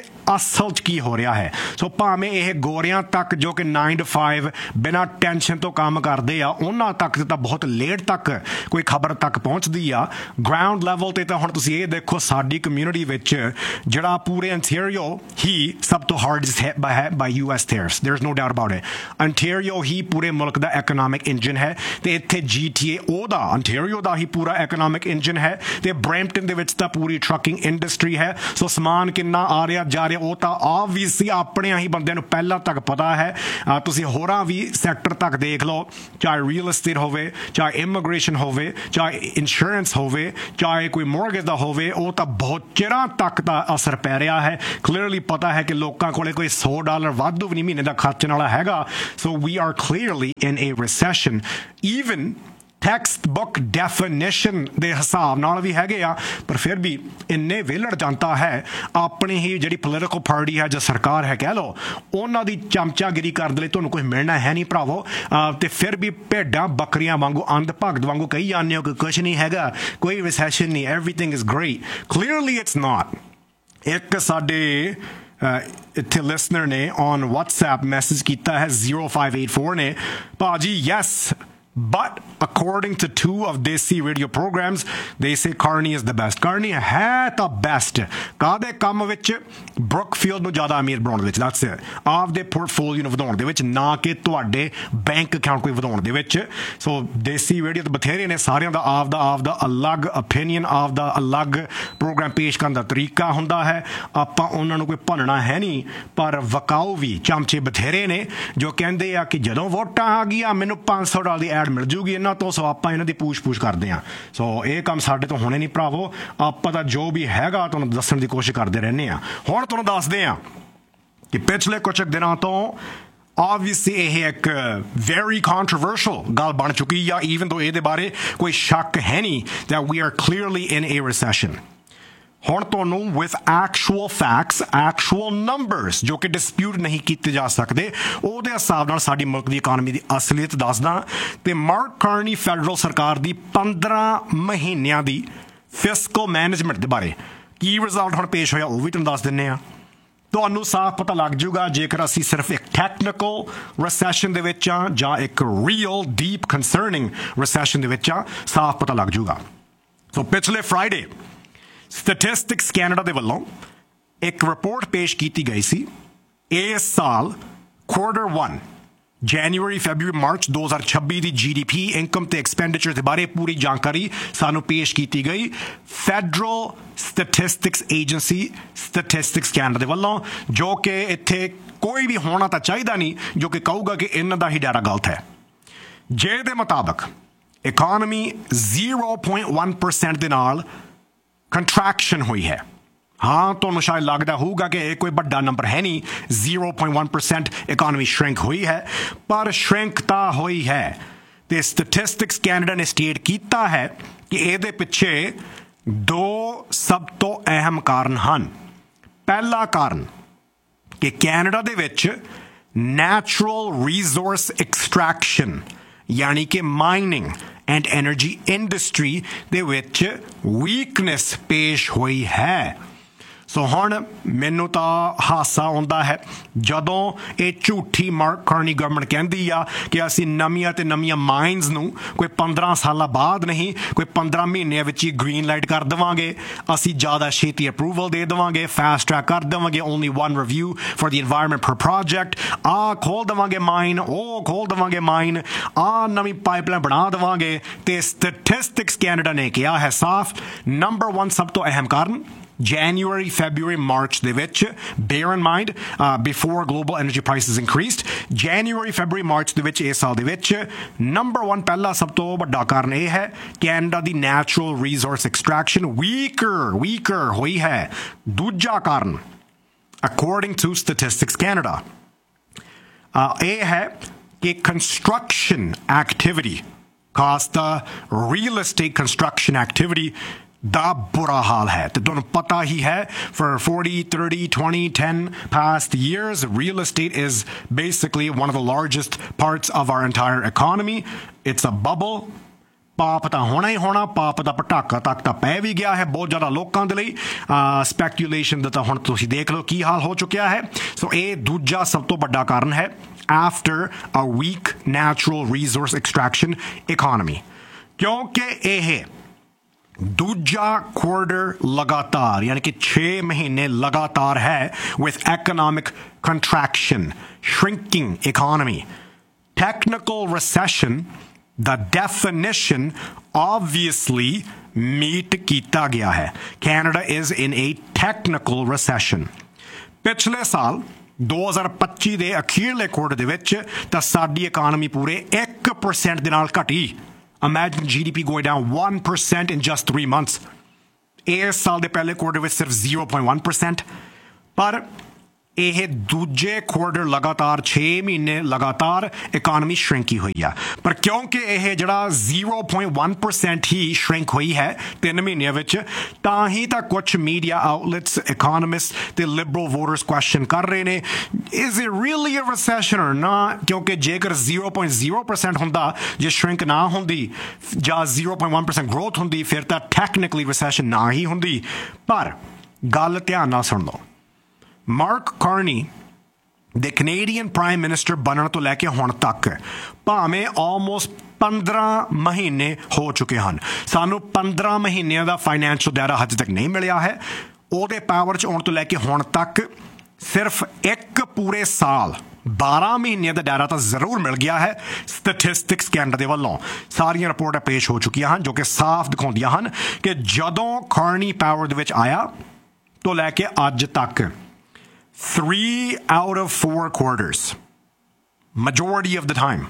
ਅਸਲ 'ਚ ਕੀ ਹੋ ਰਿਹਾ ਹੈ। ਸੋ ਭਾਵੇਂ ਇਹ ਗੋਰਿਆਂ ਤੱਕ ਜੋ ਕਿ ਨਾਈਨ ਟੂ ਫਾਈਵ ਬਿਨਾਂ ਟੈਨਸ਼ਨ ਤੋਂ ਕੰਮ ਕਰਦੇ ਆ, ਉਹਨਾਂ ਤੱਕ ਤਾਂ ਬਹੁਤ ਲੇਟ ਤੱਕ ਕੋਈ ਖਬਰ ਤੱਕ ਪਹੁੰਚਦੀ ਆ। ਗਰਾਊਂਡ ਲੈਵਲ 'ਤੇ ਤਾਂ ਹੁਣ ਤੁਸੀਂ ਇਹ ਦੇਖੋ, ਸਾਡੀ ਕਮਿਊਨਿਟੀ ਵਿੱਚ ਜਿਹੜਾ ਪੂਰੇ ਅੰਟੈਰੀਓ ਹੀ ਸਭ ਤੋਂ ਹਾਰਡੈਸਟ ਹੈ ਬਾਈ U S ਥੇਅਰਸ, there is no doubt about it. Ontario ਹੀ ਪੂਰੇ ਮੁਲਕ ਦਾ ਇਕਨੋਮਿਕ ਇੰਜਨ ਹੈ, ਤੇ ਇੱਥੇ ਜੀ ਟੀ ਏ ਉਹਦਾ, ਅੰਟੈਰੀਓ ਦਾ ਹੀ ਪੂਰਾ ਇਕਨੋਮਿਕ ਇੰਜਨ ਹੈ, ਤੇ ਬਰੈਂਪਟਨ ਦੇ ਵਿੱਚ ਤਾਂ ਪੂਰੀ ਟਰੱਕਿੰਗ ਇੰਡਸਟਰੀ ਹੈ। ਸੋ ਸਮਾਨ ਕਿੰਨਾ ਆ ਰਿਹਾ ਜਾ ਬਾਰੇ ਉਹ ਤਾਂ ਆਬਵੀਅਸਲੀ ਆਪਣੇ ਹੀ ਬੰਦਿਆਂ ਨੂੰ ਪਹਿਲਾਂ ਤੱਕ ਪਤਾ ਹੈ। ਤੁਸੀਂ ਹੋਰਾਂ ਵੀ ਸੈਕਟਰ ਤੱਕ ਦੇਖ ਲਓ, ਚਾਹੇ ਰੀਅਲ estate ਹੋਵੇ, ਚਾਹੇ ਇਮੀਗ੍ਰੇਸ਼ਨ ਹੋਵੇ, ਚਾਹੇ ਇੰਸ਼ੋਰੈਂਸ ਹੋਵੇ, ਚਾਹੇ ਕੋਈ ਮੋਰਗੇਜ ਦਾ ਹੋਵੇ, ਉਹ ਤਾਂ ਬਹੁਤ ਚਿਰਾਂ ਤੱਕ ਦਾ ਅਸਰ ਪੈ ਰਿਹਾ ਹੈ। ਕਲੀਅਰਲੀ ਪਤਾ ਹੈ ਕਿ ਲੋਕਾਂ ਕੋਲੇ ਕੋਈ ਸੌ ਡਾਲਰ ਵਾਧੂ ਵੀ ਨਹੀਂ ਮਹੀਨੇ ਦਾ ਖਰਚਣ ਵਾਲਾ ਹੈਗਾ। ਸੋ ਵੀ ਆਰ ਕਲੀਅਰਲੀ ਇਨ ਏ recession. Even text book definition ਦੇ ਹਿਸਾਬ ਨਾਲ ਵੀ ਹੈਗੇ ਆ, ਪਰ ਫਿਰ ਵੀ ਇੰਨੇ ਵਿਹਲੜ ਜਨਤਾ ਹੈ, ਆਪਣੀ ਹੀ ਜਿਹੜੀ ਪੋਲੀਟੀਕਲ ਪਾਰਟੀ ਹੈ ਜਾਂ ਸਰਕਾਰ ਹੈ ਕਹਿ ਲਓ, ਉਹਨਾਂ ਦੀ ਚਮਚਾਗਿਰੀ ਕਰਨ ਦੇ ਲਈ ਤੁਹਾਨੂੰ ਕੁਝ ਮਿਲਣਾ ਹੈ ਨਹੀਂ ਭਰਾਵੋ। ਤੇ ਫਿਰ ਵੀ ਭੇਡਾਂ ਬੱਕਰੀਆਂ ਵਾਂਗੂ, ਅੰਧ ਭਗਤ ਵਾਂਗੂ ਕਹੀ ਜਾਂਦੇ ਹੋ ਕਿ ਕੁਛ ਨਹੀਂ ਹੈਗਾ, ਕੋਈ ਰਿਸੈਸ਼ਨ ਨਹੀਂ, everything is great. Clearly it's not. ਇੱਕ ਸਾਡੇ ਇੱਥੇ ਲਿਸਨਰ ਨੇ ਔਨ WhatsApp ਮੈਸੇਜ ਕੀਤਾ ਹੈ ਜ਼ੀਰੋ ਫਾਈਵ ਏਟ ਫੋਰ ਨੇ, ਭਾਜੀ yes but according to two of Desi radio programs they say Carney is the best। Carney ਹੈ ਤਾਂ ਬੈਸਟ ਕਾਹਦੇ ਕੰਮ ਵਿੱਚ? ਬਰੁਕਫੀਲਡ ਨੂੰ ਜ਼ਿਆਦਾ ਅਮੀਰ ਬਣਾਉਣ ਦੇ ਵਿੱਚ, ਦੱਸ ਆਪਦੇ ਪੋਰਟਫੋਲੀਓ ਨੂੰ ਵਧਾਉਣ ਦੇ ਵਿੱਚ, ਨਾ ਕਿ ਤੁਹਾਡੇ ਬੈਂਕ ਅਕਾਊਂਟ ਕੋਈ ਵਧਾਉਣ ਦੇ ਵਿੱਚ। ਸੋ ਦੇਸੀ ਰੇਡੀਓ ਤਾਂ ਬਥੇਰੇ ਨੇ, ਸਾਰਿਆਂ ਦਾ ਆਪਦਾ ਆਪਦਾ ਅਲੱਗ ਓਪੀਨੀਅਨ, ਆਪਦਾ ਅਲੱਗ ਪ੍ਰੋਗਰਾਮ ਪੇਸ਼ ਕਰਨ ਦਾ ਤਰੀਕਾ ਹੁੰਦਾ ਹੈ। ਆਪਾਂ ਉਹਨਾਂ ਨੂੰ ਕੋਈ ਭੰਨਣਾ ਹੈ ਨਹੀਂ, ਪਰ ਵਕਾਊ ਵੀ ਚਮਚੇ ਬਥੇਰੇ ਨੇ ਜੋ ਕਹਿੰਦੇ ਆ ਕਿ ਜਦੋਂ ਵੋਟਾਂ ਆ ਗਈਆਂ ਮੈਨੂੰ ਪੰਜ ਸੌ ਡਾਲਰ ਦੀ ਮਿਲ ਜੂਗੀ ਇਹਨਾਂ ਤੋਂ, ਸੋ ਆਪਾਂ ਇਹਨਾਂ ਦੀ ਪੂਛ ਪੂਛ ਕਰਦੇ ਹਾਂ। ਸੋ ਇਹ ਕੰਮ ਸਾਡੇ ਤੋਂ ਹੋਣੇ ਨਹੀਂ ਭਰਾਵੋ। ਆਪਾਂ ਤਾਂ ਜੋ ਵੀ ਹੈਗਾ ਤੁਹਾਨੂੰ ਦੱਸਣ ਦੀ ਕੋਸ਼ਿਸ਼ ਕਰਦੇ ਰਹਿੰਦੇ ਹਾਂ। ਹੁਣ ਤੁਹਾਨੂੰ ਦੱਸਦੇ ਹਾਂ ਕਿ ਪਿਛਲੇ ਕੁਝ ਦਿਨਾਂ ਤੋਂ obviously ਇਹ ਇੱਕ very controversial ਗੱਲ ਬਣ ਚੁੱਕੀ ਆ, even though ਇਹਦੇ ਬਾਰੇ ਕੋਈ ਸ਼ੱਕ ਹੈ ਨਹੀਂ that we are clearly in a recession। ਹੁਣ ਤੁਹਾਨੂੰ with actual facts, actual numbers ਜੋ ਕਿ ਡਿਸਪਿਊਟ ਨਹੀਂ ਕੀਤੇ ਜਾ ਸਕਦੇ, ਉਹਦੇ ਹਿਸਾਬ ਨਾਲ ਸਾਡੀ ਮੁਲਕ ਦੀ ਇਕਾਨਮੀ ਦੀ ਅਸਲੀਅਤ ਦੱਸਦਾ। ਤੇ ਮਾਰਕ ਕਾਰਨੀ ਫੈਡਰਲ ਸਰਕਾਰ ਦੀ ਪੰਦਰਾਂ ਮਹੀਨਿਆਂ ਦੀ ਫਿਸਕਲ ਮੈਨੇਜਮੈਂਟ ਦੇ ਬਾਰੇ ਕੀ ਰਿਜ਼ਲਟ ਹੁਣ ਪੇਸ਼ ਹੋਇਆ ਉਹ ਵੀ ਤੁਹਾਨੂੰ ਦੱਸ ਦਿੰਦੇ ਹਾਂ। ਤੁਹਾਨੂੰ ਸਾਫ਼ ਪਤਾ ਲੱਗ ਜੂਗਾ ਜੇਕਰ ਅਸੀਂ ਸਿਰਫ ਇੱਕ ਟੈਕਨੀਕਲ ਰਿਸੈਸ਼ਨ ਦੇ ਵਿੱਚ ਆ ਜਾਂ ਇੱਕ ਰੀਅਲ ਡੀਪ ਕੰਸਰਨਿੰਗ ਰਿਸੈਸ਼ਨ ਦੇ ਵਿੱਚ ਆ, ਸਾਫ਼ ਪਤਾ ਲੱਗ ਜੂਗਾ। ਸੋ ਪਿਛਲੇ ਫਰਾਈਡੇ ਸਟੈਟਿਸਟਿਕਸ ਕੈਨੇਡਾ ਦੇ ਵੱਲੋਂ ਇੱਕ ਰਿਪੋਰਟ ਪੇਸ਼ ਕੀਤੀ ਗਈ ਸੀ। ਇਸ ਸਾਲ ਕੁਆਰਟਰ ਵਨ ਜਨਵਰੀ ਫੈਬਰੂਰੀ ਮਾਰਚ ਦੋ ਹਜ਼ਾਰ ਛੱਬੀ ਦੀ ਜੀ ਡੀ ਪੀ, ਇਨਕਮ ਤੇ ਐਕਸਪੈਂਡੀਚਰ ਦੇ ਬਾਰੇ ਪੂਰੀ ਜਾਣਕਾਰੀ ਸਾਨੂੰ ਪੇਸ਼ ਕੀਤੀ ਗਈ federal statistics agency statistics Canada ਦੇ ਵੱਲੋਂ, ਜੋ ਕਿ ਇੱਥੇ ਕੋਈ ਵੀ ਹੋਣਾ ਤਾਂ ਚਾਹੀਦਾ ਨਹੀਂ ਜੋ ਕਿ ਕਹੂਗਾ ਕਿ ਇਹਨਾਂ ਦਾ ਹੀ ਡਾਟਾ ਗਲਤ ਹੈ। ਜਿਹਦੇ ਮੁਤਾਬਕ economy zero point one percent ਦੇ ਨਾਲ ਕੰਟਰੈਕਸ਼ਨ ਹੋਈ ਹੈ। ਹਾਂ, ਤੁਹਾਨੂੰ ਸ਼ਾਇਦ ਲੱਗਦਾ ਹੋਊਗਾ ਕਿ ਇਹ ਕੋਈ ਵੱਡਾ ਨੰਬਰ ਹੈ ਨਹੀਂ, zero point one percent economy shrink ਹੋਈ ਹੈ, ਪਰ ਸ਼ਰਿੰਕ ਤਾਂ ਹੋਈ ਹੈ। ਤੇ ਸਟੈਟਿਸਟਿਕਸ ਕੈਨੇਡਾ ਨੇ ਸਟੇਟ ਕੀਤਾ ਹੈ ਕਿ ਇਹਦੇ ਪਿੱਛੇ ਦੋ ਸਭ ਤੋਂ ਅਹਿਮ ਕਾਰਨ ਹਨ। ਪਹਿਲਾ ਕਾਰਨ ਕਿ ਕੈਨੇਡਾ ਦੇ ਵਿੱਚ ਨੈਚੁਰਲ ਰਿਸੋਰਸ ਐਕਸਟ੍ਰੈਕਸ਼ਨ ਯਾਨੀ ਕਿ ਮਾਈਨਿੰਗ ਐਂਡ ਐਨਰਜੀ ਇੰਡਸਟਰੀ ਦੇ ਵਿੱਚ ਵੀਕਨੈਸ ਪੇਸ਼ ਹੋਈ ਹੈ। ਸੋ ਹੁਣ ਮੈਨੂੰ ਤਾਂ ਹਾਸਾ ਆਉਂਦਾ ਹੈ ਜਦੋਂ ਇਹ ਝੂਠੀ ਮਾਰਕ ਕਾਰਨੀ ਗਵਰਨਮੈਂਟ ਕਹਿੰਦੀ ਆ ਕਿ ਅਸੀਂ ਨਵੀਆਂ ਤੇ ਨਵੀਆਂ ਮਾਈਨਸ ਨੂੰ ਕੋਈ ਪੰਦਰਾਂ ਸਾਲਾਂ ਬਾਅਦ ਨਹੀਂ, ਕੋਈ ਪੰਦਰਾਂ ਮਹੀਨਿਆਂ ਵਿੱਚ ਹੀ ਗ੍ਰੀਨ ਲਾਈਟ ਕਰ ਦੇਵਾਂਗੇ, ਅਸੀਂ ਜ਼ਿਆਦਾ ਛੇਤੀ ਅਪਰੂਵਲ ਦੇ ਦੇਵਾਂਗੇ, ਫਾਸਟ ਟਰੈਕ ਕਰ ਦੇਵਾਂਗੇ, only one review for the environment ਪਰ ਪ੍ਰੋਜੈਕਟ, ਆਹ ਖੋਲ ਦੇਵਾਂਗੇ ਮਾਈਨ, ਉਹ ਖੋਲ ਦੇਵਾਂਗੇ ਮਾਈਨ, ਆਹ ਨਵੀਂ ਪਾਈਪਲਾਈਨ ਬਣਾ ਦੇਵਾਂਗੇ। ਤੇ ਸਟੈਟਿਸਟਿਕਸ ਕੈਨੇਡਾ ਨੇ ਕਿਹਾ ਹੈ ਸਾਫ਼, ਨੰਬਰ ਵਨ ਸਭ ਤੋਂ ਅਹਿਮ ਕਾਰਨ January, February, March ਦੇ ਵਿੱਚ, bear in mind uh, before global energy prices increased, January, February, March ਦੇ ਵਿੱਚ ਇਸ ਸਾਲ ਦੇ ਵਿੱਚ ਨੰਬਰ ਵਨ ਪਹਿਲਾ ਸਭ ਤੋਂ ਵੱਡਾ ਕਾਰਨ ਇਹ ਹੈ ਕੈਨੇਡਾ ਦੀ natural resource extraction weaker weaker ਹੋਈ ਹੈ। ਦੂਜਾ ਕਾਰਨ according to Statistics Canada uh, ਇਹ ਹੈ ਕਿ ਕੰਸਟਰਕਸ਼ਨ ਐਕਟੀਵਿਟੀ, ਖਾਸ ਤਾਂ ਰੀਅਲ estate ਕੰਸਟਰਕਸ਼ਨ ਐਕਟੀਵਿਟੀ ਦਾ ਬੁਰਾ ਹਾਲ ਹੈ। ਤੇ ਤੁਹਾਨੂੰ ਪਤਾ ਹੀ ਹੈ for forty, thirty, twenty, ten past years, real estate is basically one of the largest parts of our entire economy. It's a bubble. ਪਾਪ ਤਾਂ ਹੋਣਾ ਹੀ ਹੋਣਾ, ਪਾਪ ਦਾ ਪਟਾਕਾ ਤੱਕ ਤਾਂ ਪੈ ਵੀ ਗਿਆ ਹੈ ਬਹੁਤ ਜ਼ਿਆਦਾ ਲੋਕਾਂ ਦੇ ਲਈ। ਸਪੈਕੂਲੇਸ਼ਨ ਦਾ ਤਾਂ ਹੁਣ ਤੁਸੀਂ ਦੇਖ ਲਓ ਕੀ ਹਾਲ ਹੋ ਚੁੱਕਿਆ ਹੈ। ਸੋ ਇਹ ਦੂਜਾ ਸਭ ਤੋਂ ਵੱਡਾ ਕਾਰਨ ਹੈ after a weak natural resource extraction economy, ਕਿਉਂਕਿ ਇਹ ਦੂਜਾ ਕੁਆਰਟਰ ਲਗਾਤਾਰ ਯਾਨੀ ਕਿ ਛੇ ਮਹੀਨੇ ਲਗਾਤਾਰ ਹੈ with economic contraction, shrinking economy, technical recession the definition obviously meet ਕੀਤਾ ਗਿਆ ਹੈ। Canada is in a technical recession। ਪਿਛਲੇ ਸਾਲ ਦੋ ਹਜ਼ਾਰ ਪੱਚੀ ਦੇ ਅਖੀਰਲੇ ਕੁਆਰਟਰ ਦੇ ਵਿੱਚ ਤਾਂ ਸਾਡੀ ਇਕਾਨਮੀ ਪੂਰੇ ਇੱਕ ਪਰਸੈਂਟ ਦੇ ਨਾਲ ਘਟੀ। Imagine G D P going down one percent in just three months. ਇਸ ਸਾਲ ਦੇ ਪਹਿਲੇ ਕੁਆਰਟਰ ਵਿੱਚ ਸਿਰਫ zero point one percent। ਪਰ ਇਹ ਦੂਜੇ ਕੁਆਰਟਰ ਲਗਾਤਾਰ ਛੇ ਮਹੀਨੇ ਲਗਾਤਾਰ ਇਕਾਨਮੀ ਸ਼ਰਿੰਕ ਹੀ ਹੋਈ ਆ। ਪਰ ਕਿਉਂਕਿ ਇਹ ਜਿਹੜਾ zero point one percent ਹੀ ਸ਼ਰਿੰਕ ਹੋਈ ਹੈ ਤਿੰਨ ਮਹੀਨਿਆਂ ਵਿੱਚ, ਤਾਂ ਹੀ ਤਾਂ ਕੁਝ ਮੀਡੀਆ ਆਊਟਲੈਟਸ, ਇਕੋਨੋਮਿਸਟ ਤੇ ਲਿਬਰਲ ਵੋਟਰਸ ਕੁਐਸਚਨ ਕਰ ਰਹੇ ਨੇ, is it really a recession ਔਰ ਨਾਟ? ਕਿਉਂਕਿ ਜੇਕਰ zero point zero percent ਹੁੰਦਾ, ਜੇ ਸ਼ਰਿੰਕ ਨਾ ਹੁੰਦੀ ਜਾਂ zero point one percent growth ਹੁੰਦੀ, ਫਿਰ ਤਾਂ ਟੈਕਨੀਕਲੀ ਰਿਸੈਸ਼ਨ ਨਾ ਹੀ ਹੁੰਦੀ। ਪਰ ਗੱਲ ਧਿਆਨ ਨਾਲ ਸੁਣ ਲਓ, ਮਾਰਕ ਕਾਰਨੀ ਦੇ ਕੈਨੇਡੀਅਨ ਪ੍ਰਾਈਮ ਮਿਨਿਸਟਰ ਬਣਨ ਤੋਂ ਲੈ ਕੇ ਹੁਣ ਤੱਕ ਭਾਵੇਂ ਆਲਮੋਸਟ ਪੰਦਰਾਂ ਮਹੀਨੇ ਹੋ ਚੁੱਕੇ ਹਨ, ਸਾਨੂੰ ਪੰਦਰਾਂ ਮਹੀਨਿਆਂ ਦਾ ਫਾਈਨੈਂਸ਼ੀਅਲ ਡਾਟਾ ਹਜੇ ਤੱਕ ਨਹੀਂ ਮਿਲਿਆ ਹੈ। ਉਹਦੇ ਪਾਵਰ 'ਚ ਆਉਣ ਤੋਂ ਲੈ ਕੇ ਹੁਣ ਤੱਕ ਸਿਰਫ ਇੱਕ ਪੂਰੇ ਸਾਲ ਬਾਰਾਂ ਮਹੀਨਿਆਂ ਦਾ ਡਾਟਾ ਤਾਂ ਜ਼ਰੂਰ ਮਿਲ ਗਿਆ ਹੈ ਸਟੈਟਿਸਟਿਕਸ ਕੈਨੇਡਾ ਦੇ ਵੱਲੋਂ। ਸਾਰੀਆਂ ਰਿਪੋਰਟਾਂ ਪੇਸ਼ ਹੋ ਚੁੱਕੀਆਂ ਹਨ ਜੋ ਕਿ ਸਾਫ਼ ਦਿਖਾਉਂਦੀਆਂ ਹਨ ਕਿ ਜਦੋਂ ਕਾਰਨੀ ਪਾਵਰ ਦੇ ਵਿੱਚ ਆਇਆ ਤੋਂ ਲੈ ਕੇ ਅੱਜ ਤੱਕ three out of four quarters, majority of the time,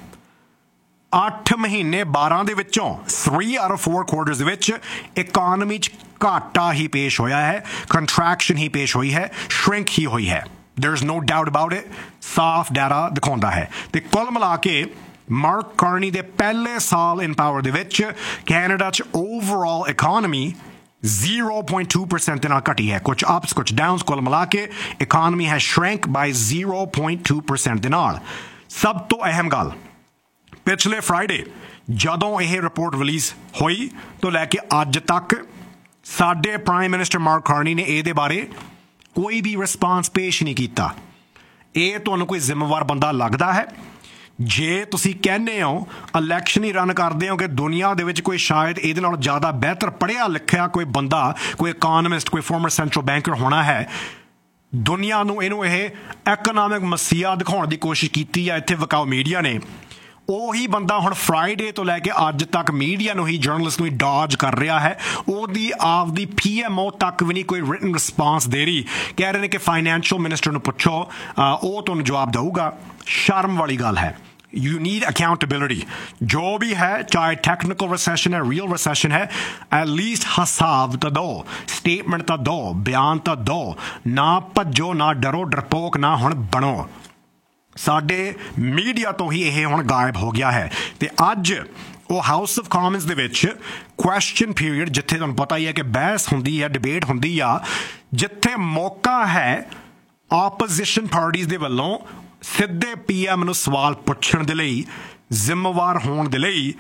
ਅੱਠ ਮਹੀਨੇ ਬਾਰਾਂ ਦੇ ਵਿੱਚੋਂ three out of four quarters ਦੇ ਵਿੱਚ ਇਕਾਨਮੀ 'ਚ ਘਾਟਾ ਹੀ ਪੇਸ਼ ਹੋਇਆ ਹੈ, ਕੰਟਰੈਕਸ਼ਨ ਹੀ ਪੇਸ਼ ਹੋਈ ਹੈ, ਸ਼ਰਿੰਕ ਹੀ ਹੋਈ ਹੈ। there is no doubt about it, ਸਾਫ਼ ਡਾਟਾ ਦਿਖਾਉਂਦਾ ਹੈ। ਤੇ ਕੁੱਲ ਮਿਲਾ ਕੇ ਮਾਰਕ ਕਾਰਨੀ ਦੇ ਪਹਿਲੇ ਸਾਲ ਇਨ ਪਾਵਰ ਦੇ ਵਿੱਚ ਕੈਨੇਡਾ 'ਚ overall economy zero point two percent ਦੇ ਨਾਲ ਘਟੀ ਹੈ, ਕੁਝ ਅਪਸ ਕੁਝ ਡਾਊਨਸ, ਕੁੱਲ ਮਿਲਾ ਕੇ ਇਕਾਨਮੀ ਹੈ ਸ਼ਰਿੰਕ ਬਾਈ zero point two percent ਦੇ ਨਾਲ। ਸਭ ਤੋਂ ਅਹਿਮ ਗੱਲ, ਪਿਛਲੇ ਫਰਾਈਡੇ ਜਦੋਂ ਇਹ ਰਿਪੋਰਟ ਰਿਲੀਜ਼ ਹੋਈ ਤੋਂ ਲੈ ਕੇ ਅੱਜ ਤੱਕ ਸਾਡੇ ਪ੍ਰਾਈਮ ਮਿਨਿਸਟਰ ਮਾਰਕ ਕਾਰਨੀ ਨੇ ਇਹਦੇ ਬਾਰੇ ਕੋਈ ਵੀ ਰਿਸਪਾਂਸ ਪੇਸ਼ ਨਹੀਂ ਕੀਤਾ। ਇਹ ਤੁਹਾਨੂੰ ਕੋਈ ਜ਼ਿੰਮੇਵਾਰ ਬੰਦਾ ਲੱਗਦਾ ਹੈ? ਜੇ ਤੁਸੀਂ ਕਹਿੰਦੇ ਹੋ ਇਲੈਕਸ਼ਨ ਹੀ ਰਨ ਕਰਦੇ ਹੋ ਕਿ ਦੁਨੀਆ ਦੇ ਵਿੱਚ ਕੋਈ ਸ਼ਾਇਦ ਇਹਦੇ ਨਾਲ ਜ਼ਿਆਦਾ ਬਿਹਤਰ ਪੜ੍ਹਿਆ ਲਿਖਿਆ ਕੋਈ ਬੰਦਾ, ਕੋਈ ਇਕੋਨੋਮਿਸਟ, ਕੋਈ ਫਾਰਮਰ ਸੈਂਟਰਲ ਬੈਂਕਰ ਹੋਣਾ ਹੈ, ਦੁਨੀਆ ਨੂੰ ਇਹਨੂੰ ਇਹ ਐਕਨੋਮਿਕ ਮਸੀਹਾ ਦਿਖਾਉਣ ਦੀ ਕੋਸ਼ਿਸ਼ ਕੀਤੀ ਹੈ ਇੱਥੇ ਵਿਕਾਊ ਮੀਡੀਆ ਨੇ, ਉਹੀ ਬੰਦਾ ਹੁਣ ਫਰਾਈਡੇ ਤੋਂ ਲੈ ਕੇ ਅੱਜ ਤੱਕ ਮੀਡੀਆ ਨੂੰ ਹੀ, ਜਰਨਲਿਸਟ ਨੂੰ ਹੀ ਡਾਜ ਕਰ ਰਿਹਾ ਹੈ। ਉਹਦੀ ਆਪਦੀ ਪੀ ਐਮ ਓ ਤੱਕ ਵੀ ਨਹੀਂ ਕੋਈ ਰਿਟਨ ਰਿਸਪਾਂਸ ਦੇ ਰਹੀ। ਕਹਿ ਰਹੇ ਨੇ ਕਿ ਫਾਈਨੈਂਸ਼ੀਅਲ ਮਿਨਿਸਟਰ ਨੂੰ ਪੁੱਛੋ, ਉਹ ਤੁਹਾਨੂੰ ਜਵਾਬ ਦੇਊਗਾ। ਸ਼ਰਮ ਵਾਲੀ ਗੱਲ ਹੈ। You need accountability. ਜੋ ਵੀ ਹੈ, ਚਾਹੇ ਟੈਕਨੀਕਲ ਰਿਸੈਸ਼ਨ ਹੈ, ਰੀਅਲ ਰਿਸੈਸ਼ਨ ਹੈ, ਐਟ ਲੀਸਟ ਹਿਸਾਬ ਤਾਂ ਦਿਓ, ਸਟੇਟਮੈਂਟ ਤਾਂ ਦਿਓ, ਬਿਆਨ ਤਾਂ ਦਿਓ। ਨਾ ਭੱਜੋ, ਨਾ ਡਰੋ, ਡਰਪੋਕ ਨਾ ਹੁਣ ਬਣੋ। ਸਾਡੇ ਮੀਡੀਆ ਤੋਂ ਹੀ ਇਹ ਹੁਣ ਗਾਇਬ ਹੋ ਗਿਆ ਹੈ। ਤੇ ਅੱਜ ਉਹ ਹਾਊਸ ਆਫ ਕਾਮਨਸ ਦੇ ਵਿੱਚ ਕੁਐਸਚਨ ਪੀਰੀਅਡ, ਜਿੱਥੇ ਤੁਹਾਨੂੰ ਪਤਾ ਹੀ ਹੈ ਕਿ ਬਹਿਸ ਹੁੰਦੀ ਹੈ, ਡਿਬੇਟ ਹੁੰਦੀ ਆ, ਜਿੱਥੇ ਮੌਕਾ ਹੈ ਆਪੋਜੀਸ਼ਨ ਪਾਰਟੀਜ਼ ਦੇ ਵੱਲੋਂ ਸਿੱਧੇ ਪੀ ਐਮ ਨੂੰ ਸਵਾਲ ਪੁੱਛਣ ਦੇ ਲਈ, ਜ਼ਿੰਮੇਵਾਰ ਹੋਣ ਦੇ ਲਈ,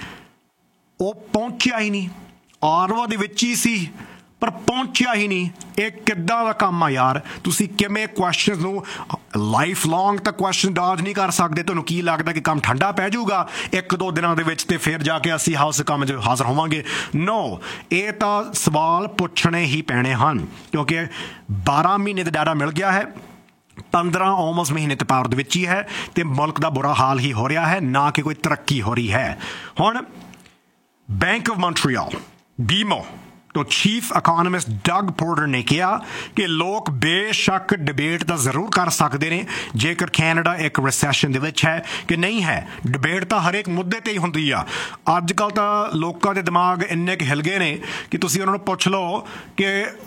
ਉਹ ਪਹੁੰਚਿਆ ਹੀ ਨਹੀਂ। ਆਰਵਾ ਦੇ ਵਿੱਚ ਹੀ ਸੀ ਪਰ ਪਹੁੰਚਿਆ ਹੀ ਨਹੀਂ। ਇਹ ਕਿੱਦਾਂ ਦਾ ਕੰਮ ਆ ਯਾਰ? ਤੁਸੀਂ ਕਿਵੇਂ ਕੁਐਸਚਨਸ ਨੂੰ ਲਾਈਫ ਲੌਂਗ ਤੱਕ ਕੁਐਸਚਨ ਡਾਜ ਨਹੀਂ ਕਰ ਸਕਦੇ? ਤੁਹਾਨੂੰ ਕੀ ਲੱਗਦਾ ਕਿ ਕੰਮ ਠੰਡਾ ਪੈ ਜਾਊਗਾ ਇੱਕ ਦੋ ਦਿਨਾਂ ਦੇ ਵਿੱਚ ਤੇ ਫਿਰ ਜਾ ਕੇ ਅਸੀਂ ਹਾਊਸ ਕੰਮ 'ਚ ਹਾਜ਼ਰ ਹੋਵਾਂਗੇ? ਨੋ, ਇਹ ਤਾਂ ਸਵਾਲ ਪੁੱਛਣੇ ਹੀ ਪੈਣੇ ਹਨ, ਕਿਉਂਕਿ ਬਾਰਾਂ ਮਹੀਨੇ ਦਾ ਡਾਟਾ ਮਿਲ ਗਿਆ ਹੈ, ਪੰਦਰਾਂ ਆਲਮੋਸਟ ਮਹੀਨੇ ਤੇ ਪਾਵਰ ਦੇ ਵਿੱਚ ਹੀ ਹੈ, ਤੇ ਮੁਲਕ ਦਾ ਬੁਰਾ ਹਾਲ ਹੀ ਹੋ ਰਿਹਾ ਹੈ, ਨਾ ਕਿ ਕੋਈ ਤਰੱਕੀ ਹੋ ਰਹੀ ਹੈ। ਹੁਣ ਬੈਂਕ ਆਫ ਮੌਂਟਰੀਅਲ ਬੀਮੋ ਤੋਂ ਚੀਫ ਇਕੋਨੋਮਿਸਟ ਡਗ ਪੋਰਟਰ ਨੇ ਕਿਹਾ ਕਿ ਲੋਕ ਬੇਸ਼ੱਕ ਡਿਬੇਟ ਤਾਂ ਜ਼ਰੂਰ ਕਰ ਸਕਦੇ ਨੇ ਜੇਕਰ ਕੈਨੇਡਾ ਇੱਕ ਰਿਸੈਸ਼ਨ ਦੇ ਵਿੱਚ ਹੈ ਕਿ ਨਹੀਂ ਹੈ। ਡਿਬੇਟ ਤਾਂ ਹਰੇਕ ਮੁੱਦੇ ਤੇ ਹੀ ਹੁੰਦੀ ਆ। ਅੱਜ ਕੱਲ੍ਹ ਤਾਂ ਲੋਕਾਂ ਦੇ ਦਿਮਾਗ ਇੰਨੇ ਕੁ ਹਿਲ ਗਏ ਨੇ ਕਿ ਤੁਸੀਂ ਉਹਨਾਂ ਨੂੰ ਪੁੱਛ ਲਓ ਕਿ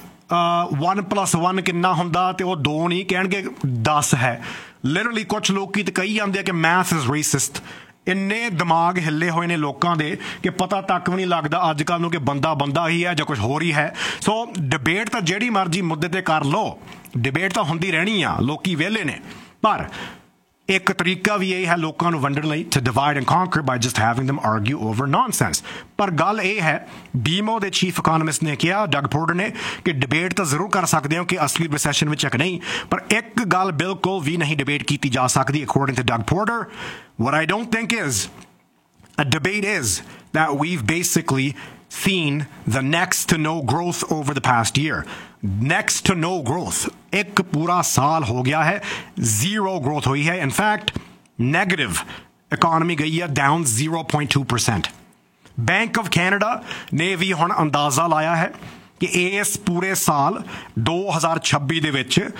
ਵਨ ਪਲੱਸ ਵਨ ਕਿੰਨਾ ਹੁੰਦਾ, ਤੇ ਉਹ ਦੋ ਨਹੀਂ ਕਹਿਣਗੇ ਦਸ ਹੈ। ਲਿਟਰਲੀ ਕੁਛ ਲੋਕੀ ਤਾਂ ਕਹੀ ਜਾਂਦੇ ਆ ਕਿ ਮੈਥ ਇਜ਼ ਰੇਸਿਸਟ। ਇੰਨੇ ਦਿਮਾਗ ਹਿੱਲੇ ਹੋਏ ਨੇ ਲੋਕਾਂ ਦੇ ਕਿ ਪਤਾ ਤੱਕ ਵੀ ਨਹੀਂ ਲੱਗਦਾ ਅੱਜ ਕੱਲ੍ਹ ਨੂੰ ਕਿ ਬੰਦਾ ਬੰਦਾ ਹੀ ਹੈ ਜਾਂ ਕੁਝ ਹੋਰ ਹੀ ਹੈ। ਸੋ ਡਿਬੇਟ ਤਾਂ ਜਿਹੜੀ ਮਰਜ਼ੀ ਮੁੱਦੇ ਤੇ ਕਰ ਲਓ, ਡਿਬੇਟ ਤਾਂ ਹੁੰਦੀ ਰਹਿਣੀ ਆ, ਲੋਕੀ ਵਿਹਲੇ ਨੇ। ਪਰ ਇੱਕ ਤਰੀਕਾ ਵੀ ਇਹ ਹੈ ਲੋਕਾਂ ਨੂੰ ਵੰਡਣ ਲਈ, to divide and conquer by just having them argue over nonsense। ਪਰ ਗੱਲ ਇਹ ਹੈ, ਬੀਮੋ ਦੇ ਚੀਫ ਇਕੋਨੋਮਿਸਟ ਨੇ ਕਿਹਾ, ਡਗ ਪੋਰਟਰ ਨੇ, ਕਿ ਡਿਬੇਟ ਤਾਂ ਜ਼ਰੂਰ ਕਰ ਸਕਦੇ ਹੋ ਕਿ ਅਸਲੀ ਰਿਸੈਸ਼ਨ ਵਿੱਚ ਇੱਕ ਨਹੀਂ, ਪਰ ਇੱਕ ਗੱਲ ਬਿਲਕੁਲ ਵੀ ਨਹੀਂ ਡਿਬੇਟ ਕੀਤੀ ਜਾ ਸਕਦੀ according to Doug Porter. What I don't think is a debate is that we've basically seen the next to no growth over the past year. Next to no growth. ਇੱਕ ਪੂਰਾ ਸਾਲ ਹੋ ਗਿਆ ਹੈ, zero growth ਹੋਈ ਹੈ। In fact, negative economy ਗਈ ਹੈ, down zero point two percent. Bank of Canada ਨੇ ਵੀ ਹੁਣ ਅੰਦਾਜ਼ਾ ਲਾਇਆ ਹੈ ਕਿ ਇਸ ਪੂਰੇ ਸਾਲ ਦੋ ਹਜ਼ਾਰ ਛੱਬੀ ਦੇ ਵਿੱਚ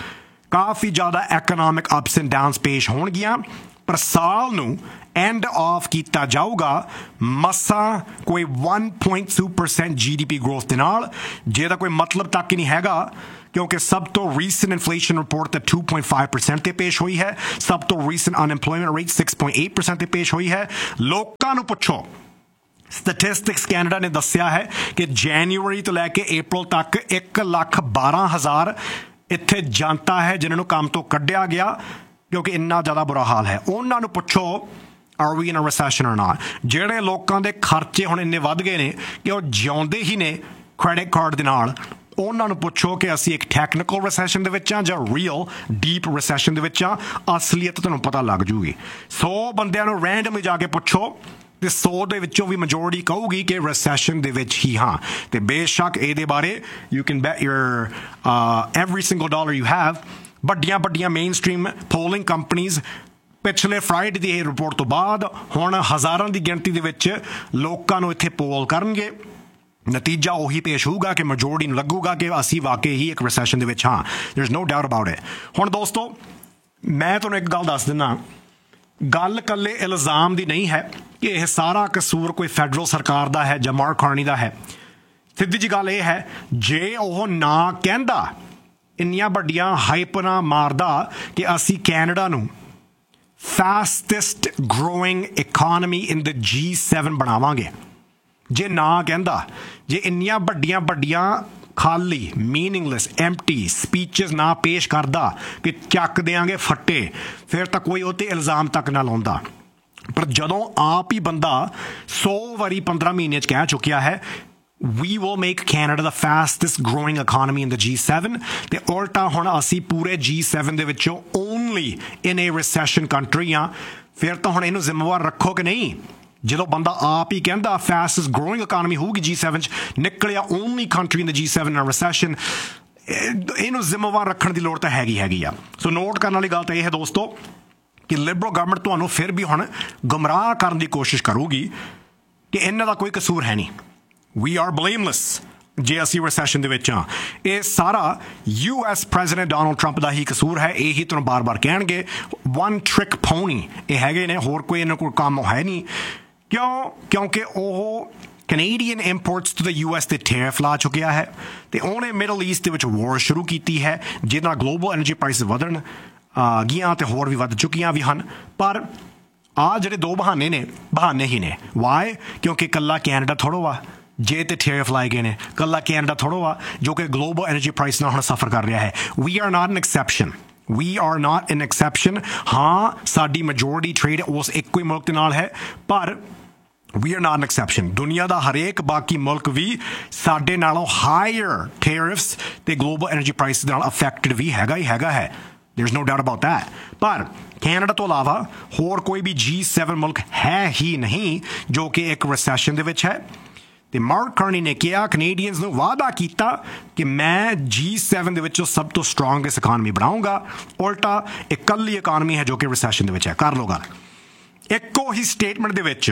ਕਾਫੀ ਜ਼ਿਆਦਾ ਐਕਨੋਮਿਕ ਅਪਸ ਐਂਡ ਡਾਊਨਸ ਪੇਸ਼ ਹੋਣਗੀਆਂ, ਪਰ ਸਾਲ ਨੂੰ ਐਂਡ ਆਫ ਕੀਤਾ ਜਾਊਗਾ ਮਸਾਂ ਕੋਈ one point two percent ਜੀ ਡੀ ਪੀ ਗਰੋਥ ਦੇ ਨਾਲ, ਜਿਹਦਾ ਕੋਈ ਮਤਲਬ ਤੱਕ ਹੀ ਨਹੀਂ ਹੈਗਾ, ਕਿਉਂਕਿ ਸਭ ਤੋਂ ਰੀਸੈਂਟ ਇਨਫਲੇਸ਼ਨ ਰਿਪੋਰਟ ਤਾਂ two point five percent ਤੇ ਪੇਸ਼ ਹੋਈ ਹੈ, ਸਭ ਤੋਂ recent unemployment rate six point eight percent ਤੇ ਪੇਸ਼ ਹੋਈ ਹੈ। ਲੋਕਾਂ ਨੂੰ ਪੁੱਛੋ, ਸਟੈਟਿਸਟਿਕਸ ਕੈਨੇਡਾ ਨੇ ਦੱਸਿਆ ਹੈ ਕਿ ਜਨਵਰੀ ਤੋਂ ਲੈ ਕੇ ਅਪ੍ਰੈਲ ਤੱਕ ਇੱਕ ਲੱਖ ਬਾਰਾਂ ਹਜ਼ਾਰ ਇੱਥੇ ਜਨਤਾ ਹੈ ਜਿਨ੍ਹਾਂ ਨੂੰ ਕੰਮ ਤੋਂ ਕੱਢਿਆ ਗਿਆ ਕਿਉਂਕਿ ਇੰਨਾ ਜ਼ਿਆਦਾ ਬੁਰਾ ਹਾਲ ਹੈ। ਉਹਨਾਂ ਨੂੰ ਪੁੱਛੋ ਆਰ ਵੀ ਇਨ ਅ ਰਿਸੈਸ਼ਨ ਔਰ ਨਾਟ। ਜਿਹੜੇ ਲੋਕਾਂ ਦੇ ਖਰਚੇ ਹੁਣ ਇੰਨੇ ਵੱਧ ਗਏ ਨੇ ਕਿ ਉਹ ਜਿਉਂਦੇ ਹੀ ਨੇ ਕ੍ਰੈਡਿਟ ਕਾਰਡ ਦੇ ਨਾਲ, ਉਹਨਾਂ ਨੂੰ ਪੁੱਛੋ ਕਿ ਅਸੀਂ ਇੱਕ ਟੈਕਨੀਕਲ ਰਿਸੈਸ਼ਨ ਦੇ ਵਿੱਚ ਆ ਜਾਂ ਰੀਅਲ ਡੀਪ ਰਿਸੈਸ਼ਨ ਦੇ ਵਿੱਚ ਆ। ਅਸਲੀਅਤ ਤੁਹਾਨੂੰ ਪਤਾ ਲੱਗ ਜੂਗੀ। ਸੌ ਬੰਦਿਆਂ ਨੂੰ ਰੈਂਡਮਲੀ ਜਾ ਕੇ ਪੁੱਛੋ ਤੇ ਸੌ ਦੇ ਵਿੱਚੋਂ ਵੀ ਮੈਜੋਰਟੀ ਕਹੂਗੀ ਕਿ ਰਿਸੈਸ਼ਨ ਦੇ ਵਿੱਚ ਹੀ ਹਾਂ। ਤੇ ਬੇਸ਼ੱਕ ਇਹਦੇ ਬਾਰੇ you can bat your every single dollar you have. ਵੱਡੀਆਂ ਵੱਡੀਆਂ ਮੇਨ ਸਟ੍ਰੀਮ ਪੋਲਿੰਗ ਕੰਪਨੀਜ਼ ਪਿਛਲੇ ਫਰਾਈਡੇ ਦੀ ਇਹ ਰਿਪੋਰਟ ਤੋਂ ਬਾਅਦ ਹੁਣ ਹਜ਼ਾਰਾਂ ਦੀ ਗਿਣਤੀ ਦੇ ਵਿੱਚ ਲੋਕਾਂ ਨੂੰ ਇੱਥੇ ਪੋਲ ਕਰਨਗੇ। ਨਤੀਜਾ ਉਹੀ ਪੇਸ਼ ਹੋਊਗਾ ਕਿ ਮੈਜੋਰਟੀ ਨੂੰ ਲੱਗੂਗਾ ਕਿ ਅਸੀਂ ਵਾਕਈ ਹੀ ਇੱਕ ਰਿਸੈਸ਼ਨ ਦੇ ਵਿੱਚ ਹਾਂ। ਦੇयर is no doubt about it. ਹੁਣ ਦੋਸਤੋ ਮੈਂ ਤੁਹਾਨੂੰ ਇੱਕ ਗੱਲ ਦੱਸ ਦਿੰਦਾ, ਗੱਲ ਇਕੱਲੇ ਇਲਜ਼ਾਮ ਦੀ ਨਹੀਂ ਹੈ ਕਿ ਇਹ ਸਾਰਾ ਕਸੂਰ ਕੋਈ ਫੈਡਰਲ ਸਰਕਾਰ ਦਾ ਹੈ ਜਾਂ ਮਾਰਕ ਕਾਰਨੀ ਦਾ ਹੈ। ਸਿੱਧੀ ਜੀ ਗੱਲ ਇਹ ਹੈ, ਜੇ ਉਹ ਨਾ ਕਹਿੰਦਾ, ਇੰਨੀਆਂ ਵੱਡੀਆਂ ਹਾਈਪਰਾਂ ਮਾਰਦਾ ਕਿ ਅਸੀਂ ਕੈਨੇਡਾ ਨੂੰ ਫਾਸਟੈਸਟ ਗਰੋਇੰਗ ਇਕਾਨਮੀ ਇਨ ਦ ਜੀ ਸੈਵਨ ਬਣਾਵਾਂਗੇ, ਜੇ ਨਾ ਕਹਿੰਦਾ, ਜੇ ਇੰਨੀਆਂ ਵੱਡੀਆਂ ਵੱਡੀਆਂ ਖਾਲੀ ਮੀਨਿੰਗਲੈਸ ਐਮਟੀ ਸਪੀਚਸ ਨਾ ਪੇਸ਼ ਕਰਦਾ ਕਿ ਚੱਕ ਦਿਆਂਗੇ ਫੱਟੇ, ਫਿਰ ਤਾਂ ਕੋਈ ਉਹ 'ਤੇ ਇਲਜ਼ਾਮ ਤੱਕ ਨਾ ਲਾਉਂਦਾ। ਪਰ ਜਦੋਂ ਆਪ ਹੀ ਬੰਦਾ ਸੌ ਵਾਰੀ ਪੰਦਰਾਂ ਮਹੀਨੇ 'ਚ ਕਹਿ ਚੁੱਕਿਆ ਹੈ we will make Canada the fastest growing economy in the G seven, ਤੇ ਉਲਟਾ ਹੁਣ ਅਸੀਂ ਪੂਰੇ G seven ਦੇ ਵਿੱਚੋਂ only in a recession country ਹਾਂ, ਫਿਰ ਤਾਂ ਹੁਣ ਇਹਨੂੰ ਜ਼ਿੰਮੇਵਾਰ ਰੱਖੋ ਕਿ ਨਹੀਂ। ਜਦੋਂ ਬੰਦਾ ਆਪ ਹੀ ਕਹਿੰਦਾ ਫਾਸਟੈਸਟ ਗਰੋਇੰਗ ਇਕਾਨਮੀ ਹੋਊਗੀ ਜੀ ਸੈਵਨ 'ਚ, ਨਿਕਲਿਆ ਓਨਲੀ ਕੰਟਰੀ ਇਨ ਦ ਜੀ ਸੈਵਨ ਇਨ ਰਿਸੈਸ਼ਨ, ਇਹਨੂੰ ਜ਼ਿੰਮੇਵਾਰ ਰੱਖਣ ਦੀ ਲੋੜ ਤਾਂ ਹੈਗੀ ਹੈਗੀ ਆ। ਸੋ ਨੋਟ ਕਰਨ ਵਾਲੀ ਗੱਲ ਤਾਂ ਇਹ ਹੈ ਦੋਸਤੋ ਕਿ ਲਿਬਰਲ ਗਵਰਨਮੈਂਟ ਤੁਹਾਨੂੰ ਫਿਰ ਵੀ ਹੁਣ ਗੁੰਮਰਾਹ ਕਰਨ ਦੀ ਕੋਸ਼ਿਸ਼ ਕਰੂਗੀ ਕਿ ਇਹਨਾਂ ਦਾ ਕੋਈ ਕਸੂਰ ਹੈ ਨਹੀਂ। ਵੀ ਆਰ ਬਲੇਮਲੈਸ ਜੇ ਅਸੀਂ ਰਿਸੈਸ਼ਨ ਦੇ ਵਿੱਚ ਹਾਂ। ਇਹ ਸਾਰਾ U S president Donald Trump ਦਾ ਹੀ ਕਸੂਰ ਹੈ। ਇਹੀ ਤੁਹਾਨੂੰ ਬਾਰ-ਬਾਰ ਕਹਿਣਗੇ ਵਨ ਟ੍ਰਿਕ ਪੋਨੀ ਇਹ ਹੈਗੇ ਨੇ, ਹੋਰ ਕੋਈ ਇਹਨਾਂ ਕੋਲ ਕੰਮ ਹੈ ਨਹੀਂ। ਕਿਉਂ? ਕਿਉਂਕਿ ਉਹ Canadian ਇੰਪੋਰਟਸ to the U S 'ਤੇ ਟੈਰਿਫ ਲਾ ਚੁੱਕਿਆ ਹੈ ਅਤੇ ਉਹਨੇ ਮਿਡਲ ਈਸਟ ਦੇ ਵਿੱਚ ਵਾਰ ਸ਼ੁਰੂ ਕੀਤੀ ਹੈ, ਜਿਹਦੇ ਨਾਲ ਗਲੋਬਲ ਐਨਰਜੀ ਪ੍ਰਾਈਸ ਵਧਣ ਗਈਆਂ ਅਤੇ ਹੋਰ ਵੀ ਵੱਧ ਚੁੱਕੀਆਂ ਵੀ ਹਨ। ਪਰ ਆਹ ਜਿਹੜੇ ਦੋ ਬਹਾਨੇ ਨੇ, ਬਹਾਨੇ ਹੀ ਨੇ। ਵਾਈ? ਕਿਉਂਕਿ ਇਕੱਲਾ ਕੈਨੇਡਾ ਥੋੜ੍ਹਾ ਵਾ ਜੇ ਤੇ ਟੈਰਿਫ ਲਾਏ ਗਏ ਨੇ, ਇਕੱਲਾ ਕੈਨੇਡਾ ਥੋੜ੍ਹਾ ਵਾ ਜੋ ਕਿ ਗਲੋਬਲ ਐਨਰਜੀ ਪ੍ਰਾਈਸ ਨਾਲ ਹੁਣ ਸਫਰ ਕਰ ਰਿਹਾ ਹੈ। ਵੀ are not N exception, we are not N exception. ਹਾਂ, ਸਾਡੀ ਮੈਜੋਰਟੀ ਟ੍ਰੇਡ ਉਸ ਇੱਕੋ ਹੀ ਮੁਲਕ ਦੇ ਨਾਲ ਹੈ, ਪਰ ਵੀ ਆਰ ਨਾਟ ਐਨ ਐਕਸੈਪਸ਼ਨ। ਦੁਨੀਆ ਦਾ ਹਰੇਕ ਬਾਕੀ ਮੁਲਕ ਵੀ ਸਾਡੇ ਨਾਲੋਂ ਹਾਇਰ ਟੈਰਿਫਸ ਤੇ ਗਲੋਬਲ ਐਨਰਜੀ ਪ੍ਰਾਈਸ ਨਾਲ ਅਫੈਕਟਡ ਵੀ ਹੈਗਾ ਹੀ ਹੈਗਾ ਹੈ। There's no doubt about that. ਪਰ ਕੈਨੇਡਾ ਤੋਂ ਇਲਾਵਾ ਹੋਰ ਕੋਈ ਵੀ ਜੀ ਸੈਵਨ ਮੁਲਕ ਹੈ ਹੀ ਨਹੀਂ ਜੋ ਕਿ ਇੱਕ ਰਿਸੈਸ਼ਨ ਦੇ ਵਿੱਚ ਹੈ। ਤੇ ਮਾਰਕ ਕਾਰਨੀ ਨੇ ਕਿਹਾ, ਕੈਨੇਡੀਅਨਸ ਨੂੰ ਵਾਅਦਾ ਕੀਤਾ ਕਿ ਮੈਂ ਜੀ ਸੈਵਨ ਦੇ ਵਿੱਚੋਂ ਸਭ ਤੋਂ ਸਟਰੋਂਗੈਸਟ ਇਕਾਨਮੀ ਬਣਾਊਂਗਾ। ਉਲਟਾ ਇਕੱਲੀ ਇਕਾਨਮੀ ਹੈ ਜੋ ਕਿ ਰਿਸੈਸ਼ਨ ਦੇ ਵਿੱਚ ਹੈ। ਕਰ ਲਓ ਗੱਲ। ਇੱਕੋ ਹੀ ਸਟੇਟਮੈਂਟ ਦੇ ਵਿੱਚ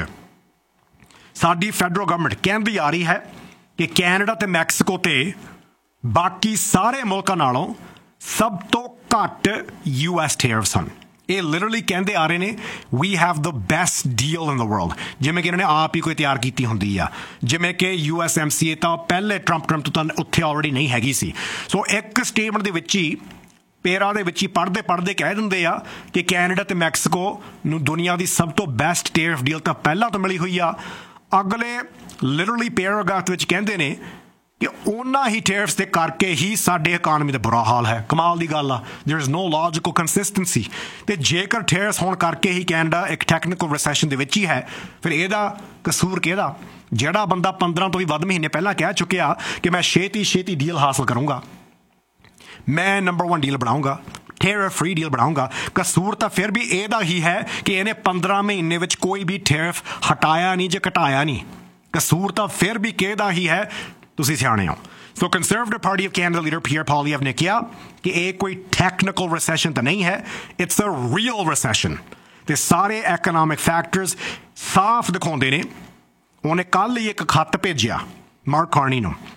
ਸਾਡੀ ਫੈਡਰਲ ਗਵਰਨਮੈਂਟ ਕਹਿੰਦੀ ਆ ਰਹੀ ਹੈ ਕਿ ਕੈਨੇਡਾ ਤੇ ਮੈਕਸੀਕੋ ਤੇ ਬਾਕੀ ਸਾਰੇ ਮੁਲਕਾਂ ਨਾਲੋਂ ਸਭ ਤੋਂ ਘੱਟ ਯੂ ਐਸ ਟੈਰਿਫਸ ਹਨ। ਇਹ ਲਿਟਰਲੀ ਕਹਿੰਦੇ ਆ ਰਹੇ ਨੇ we have the best deal in the world, ਜਿਵੇਂ ਕਿ ਇਹਨਾਂ ਨੇ ਆਪ ਹੀ ਕੋਈ ਤਿਆਰ ਕੀਤੀ ਹੁੰਦੀ ਆ। ਜਿਵੇਂ ਕਿ ਯੂ ਐਸ ਐਮ ਸੀ ਏ ਤਾਂ ਪਹਿਲੇ ਟਰੰਪ ਟਰੰਪ ਤੋਂ ਤਾਂ ਉੱਥੇ ਆਲਰੇਡੀ ਨਹੀਂ ਹੈਗੀ ਸੀ। ਸੋ ਇੱਕ ਸਟੇਟਮੈਂਟ ਦੇ ਵਿੱਚ ਹੀ, ਪੇਰਾ ਦੇ ਵਿੱਚ ਹੀ ਪੜ੍ਹਦੇ ਪੜ੍ਹਦੇ ਕਹਿ ਦਿੰਦੇ ਆ ਕਿ ਕੈਨੇਡਾ ਤੇ ਮੈਕਸੀਕੋ ਨੂੰ ਦੁਨੀਆ ਦੀ ਸਭ ਤੋਂ ਬੈਸਟ ਟੈਰਿਫ ਡੀਲ ਤਾਂ ਪਹਿਲਾਂ ਤੋਂ ਮਿਲੀ ਹੋਈ ਆ। ਅਗਲੇ ਲਿਟਰਲੀ ਪੈਰਾਗ੍ਰਾਫ ਵਿੱਚ ਕਹਿੰਦੇ ਨੇ ਕਿ ਉਹਨਾਂ ਹੀ ਟੈਰਿਫਸ ਦੇ ਕਰਕੇ ਹੀ ਸਾਡੇ ਇਕਾਨਮੀ ਦਾ ਬੁਰਾ ਹਾਲ ਹੈ। ਕਮਾਲ ਦੀ ਗੱਲ ਆ। ਦੇयर इज नो ਲੌਜੀਕਲ ਕੰਸਿਸਟੈਂਸੀ। ਤੇ ਜੇਕਰ ਟੈਰਿਫਸ ਹੋਣ ਕਰਕੇ ਹੀ ਕੈਨੇਡਾ ਇੱਕ ਟੈਕਨੀਕਲ ਰਿਸੈਸ਼ਨ ਦੇ ਵਿੱਚ ਹੀ ਹੈ, ਫਿਰ ਇਹਦਾ ਕਸੂਰ ਕਿਹਦਾ? ਜਿਹੜਾ ਬੰਦਾ ਪੰਦਰਾਂ ਤੋਂ ਵੀ ਵੱਧ ਮਹੀਨੇ ਪਹਿਲਾਂ ਕਹਿ ਚੁੱਕਿਆ ਕਿ ਮੈਂ ਛੇਤੀ ਛੇਤੀ ਡੀਲ ਹਾਸਲ ਕਰੂੰਗਾ, ਮੈਂ number one deal ਬਣਾਊਂਗਾ, tariff free deal ਬਣਾਊਂਗਾ। ਕਸੂਰ ਤਾਂ ਫਿਰ ਵੀ ਇਹਦਾ ਹੀ ਹੈ ਕਿ ਇਹਨੇ ਪੰਦਰਾਂ ਮਹੀਨੇ ਵਿੱਚ ਕੋਈ ਵੀ ਟੈਰਿਫ ਹਟਾਇਆ ਨਹੀਂ ਜਾਂ ਘਟਾਇਆ ਨਹੀਂ। ਕਸੂਰ ਤਾਂ ਫਿਰ ਵੀ ਕਿਹਦਾ ਹੀ ਹੈ? ਤੁਸੀਂ ਸਿਆਣੇ ਹੋ। ਸੋ conservative party of Canada leader peer ਪੋਲੀਐਵ ਨੇ ਕਿਹਾ ਕਿ ਇਹ ਕੋਈ ਟੈਕਨੀਕਲ ਰਿਸੈਸ਼ਨ ਤਾਂ ਨਹੀਂ ਹੈ, ਇਟਸ ਅ ਰੀਅਲ ਰਿਸੈਸ਼ਨ। ਤੇ ਸਾਰੇ ਐਕਨੋਮਿਕ ਫੈਕਟਰਸ ਸਾਫ਼ ਦਿਖਾਉਂਦੇ ਨੇ। ਉਹਨੇ ਕੱਲ੍ਹ ਹੀ ਇੱਕ ਖੱਤ ਭੇਜਿਆ ਮਾਰਕ ਕਾਰਨੀ ਨੂੰ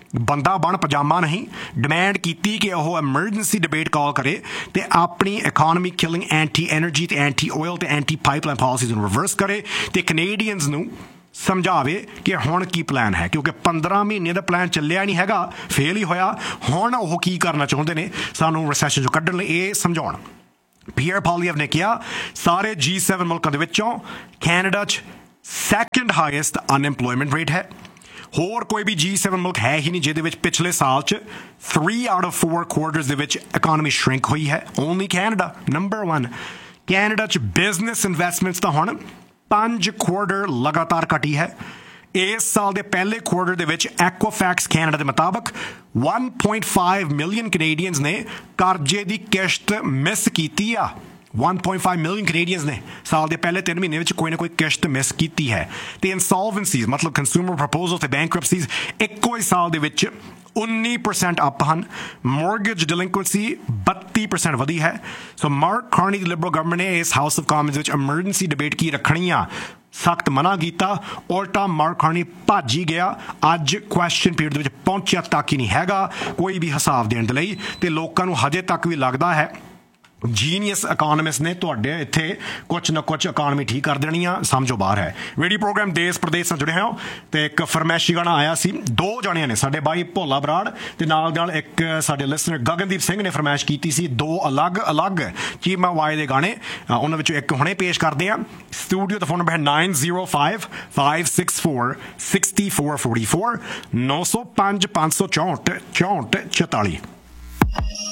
ਬੰਦਾ ਬਣ ਪਜਾਮਾ ਨਹੀਂ, ਡਿਮਾਂਡ ਕੀਤੀ ਕਿ ਉਹ ਐਮਰਜੈਂਸੀ ਡਿਬੇਟ ਕਾਲ ਕਰੇ ਤੇ ਆਪਣੀ ਇਕਨੋਮੀ ਕਿਲਿੰਗ ਐਂਟੀ ਐਨਰਜੀ ਤੇ ਐਂਟੀ ਆਇਲ ਤੇ ਐਂਟੀ ਪਾਈਪਲਾਈਨ ਪਾਲਿਸੀਜ਼ ਨੂੰ ਰਿਵਰਸ ਕਰੇ ਤੇ ਕੈਨੇਡੀਅਨਸ ਨੂੰ ਸਮਝਾਵੇ ਕਿ ਹੁਣ ਕੀ ਪਲਾਨ ਹੈ, ਕਿਉਂਕਿ ਪੰਦਰਾਂ ਮਹੀਨੇ ਦਾ ਪਲਾਨ ਚੱਲਿਆ ਨਹੀਂ ਹੈਗਾ, ਫੇਲ ਹੀ ਹੋਇਆ। ਹੁਣ ਉਹ ਕੀ ਕਰਨਾ ਚਾਹੁੰਦੇ ਨੇ ਸਾਨੂੰ ਰਿਸੈਸ਼ਨ ਚੋਂ ਕੱਢਣ ਲਈ, ਇਹ ਸਮਝਾਉਣ। ਪੀਅਰ ਪੋਲੀਅਵ ਨੇ ਕਿਹਾ ਸਾਰੇ ਜੀ ਸੈਵਨ ਮੁਲਕਾਂ ਦੇ ਵਿੱਚੋਂ ਕੈਨੇਡਾ 'ਚ ਸੈਕੰਡ ਹਾਈਐਸਟ ਅਨਐਮਪਲੋਇਮੈਂਟ ਰੇਟ ਹੈ। ਹੋਰ ਕੋਈ ਵੀ ਜੀ ਸੈਵਨ ਮੁਲਕ ਹੈ ਹੀ ਨਹੀਂ ਜਿਹਦੇ ਵਿੱਚ ਪਿਛਲੇ ਸਾਲ 'ਚ three out of four quarters ਦੇ ਵਿੱਚ ਇਕਾਨਮੀ ਸ਼ਰਿੰਕ ਹੋਈ ਹੈ। Only Canada number one. Canada 'ਚ ਬਿਜ਼ਨਸ ਇਨਵੈਸਟਮੈਂਟਸ ਤਾਂ ਹੁਣ ਪੰਜ ਕੁਆਰਟਰ ਲਗਾਤਾਰ ਘਟੀ ਹੈ। ਇਸ ਸਾਲ ਦੇ ਪਹਿਲੇ ਕੁਆਰਟਰ ਦੇ ਵਿੱਚ ਐਕੋਫੈਕਸ ਕੈਨੇਡਾ ਦੇ ਮੁਤਾਬਕ one point five million Canadians ਨੇ ਕਰਜ਼ੇ ਦੀ ਕਿਸ਼ਤ ਮਿਸ ਕੀਤੀ ਆ। one point five million Canadians ਨੇ ਸਾਲ ਦੇ ਪਹਿਲੇ ਤਿੰਨ ਮਹੀਨੇ ਵਿੱਚ ਕੋਈ ਨਾ ਕੋਈ ਕਿਸ਼ਤ ਮਿਸ ਕੀਤੀ ਹੈ। ਤੇ ਇਨਸੋਲਵੈਂਸੀਜ਼ ਮਤਲਬ ਕੰਜ਼ਿਊਮਰ ਪ੍ਰਪੋਜ਼ਲ ਤੇ ਬੈਂਕਰਪਸੀਜ਼ ਇੱਕੋ ਹੀ ਸਾਲ ਦੇ ਵਿੱਚ ਉੱਨੀ ਪਰਸੈਂਟ ਅਪ ਹਨ। ਮੌਰਗੇਜ ਡਿਲਿੰਕੁਐਂਸੀ ਬੱਤੀ ਪਰਸੈਂਟ ਵਧੀ ਹੈ। ਸੋ ਮਾਰਕ ਕਾਰਨੀ ਦੀ ਲਿਬਰਲ ਗਵਰਨਮੈਂਟ ਨੇ ਇਸ ਹਾਊਸ ਆਫ ਕਾਮਨਸ ਵਿੱਚ ਐਮਰਜੈਂਸੀ ਡਿਬੇਟ ਕੀ ਰੱਖਣੀ ਆ ਸਖਤ ਮਨਾ ਕੀਤਾ। ਉਲਟਾ ਮਾਰਕ ਕਾਰਨੀ ਭੱਜ ਹੀ ਗਿਆ। ਅੱਜ ਕੁਐਸਚਨ ਪੀਰੀਅਡ ਦੇ ਵਿੱਚ ਪਹੁੰਚਿਆ ਤੱਕ ਹੀ ਨਹੀਂ ਹੈਗਾ ਕੋਈ ਵੀ ਹਿਸਾਬ ਦੇਣ ਦੇ ਲਈ। ਤੇ ਲੋਕਾਂ ਨੂੰ ਹਜੇ ਤੱਕ ਵੀ ਲੱਗਦਾ ਹੈ ਜੀਨੀਅਸ ਇਕਾਨਮਿਸਟ ਨੇ ਤੁਹਾਡੇ ਇੱਥੇ ਕੁਛ ਨਾ ਕੁਛ ਇਕਾਨਮੀ ਠੀਕ ਕਰ ਦੇਣੀ ਆ, ਸਮਝੋ ਬਾਹਰ ਹੈ। ਰੇਡੀਓ ਪ੍ਰੋਗਰਾਮ ਦੇਸ਼ ਪ੍ਰਦੇਸ਼ ਨਾਲ ਜੁੜੇ ਹੋ ਤੇ ਇੱਕ ਫਰਮੈਸ਼ੀ ਗਾਣਾ ਆਇਆ ਸੀ, ਦੋ ਜਣਿਆਂ ਨੇ, ਸਾਡੇ ਬਾਈ ਭੋਲਾ ਬਰਾੜ ਤੇ ਨਾਲ ਨਾਲ ਇੱਕ ਸਾਡੇ ਲਿਸਨਰ ਗਗਨਦੀਪ ਸਿੰਘ ਨੇ ਫਰਮੈਸ਼ ਕੀਤੀ ਸੀ ਦੋ ਅਲੱਗ ਅਲੱਗ ਚੀਮਾ ਵਾਈ ਦੇ ਗਾਣੇ। ਉਹਨਾਂ ਵਿੱਚੋਂ ਇੱਕ ਹੁਣੇ ਪੇਸ਼ ਕਰਦੇ ਆ। ਸਟੂਡੀਓ ਦਾ ਫੋਨ ਨੰਬਰ ਹੈ nine zero five five six four six four four four ਨੌ ਸੌ ਪੰਜ ਪੰਜ ਸੌ ਚੌਂਹਠ ਚੌਂਹਠ ਚੁਤਾਲੀ।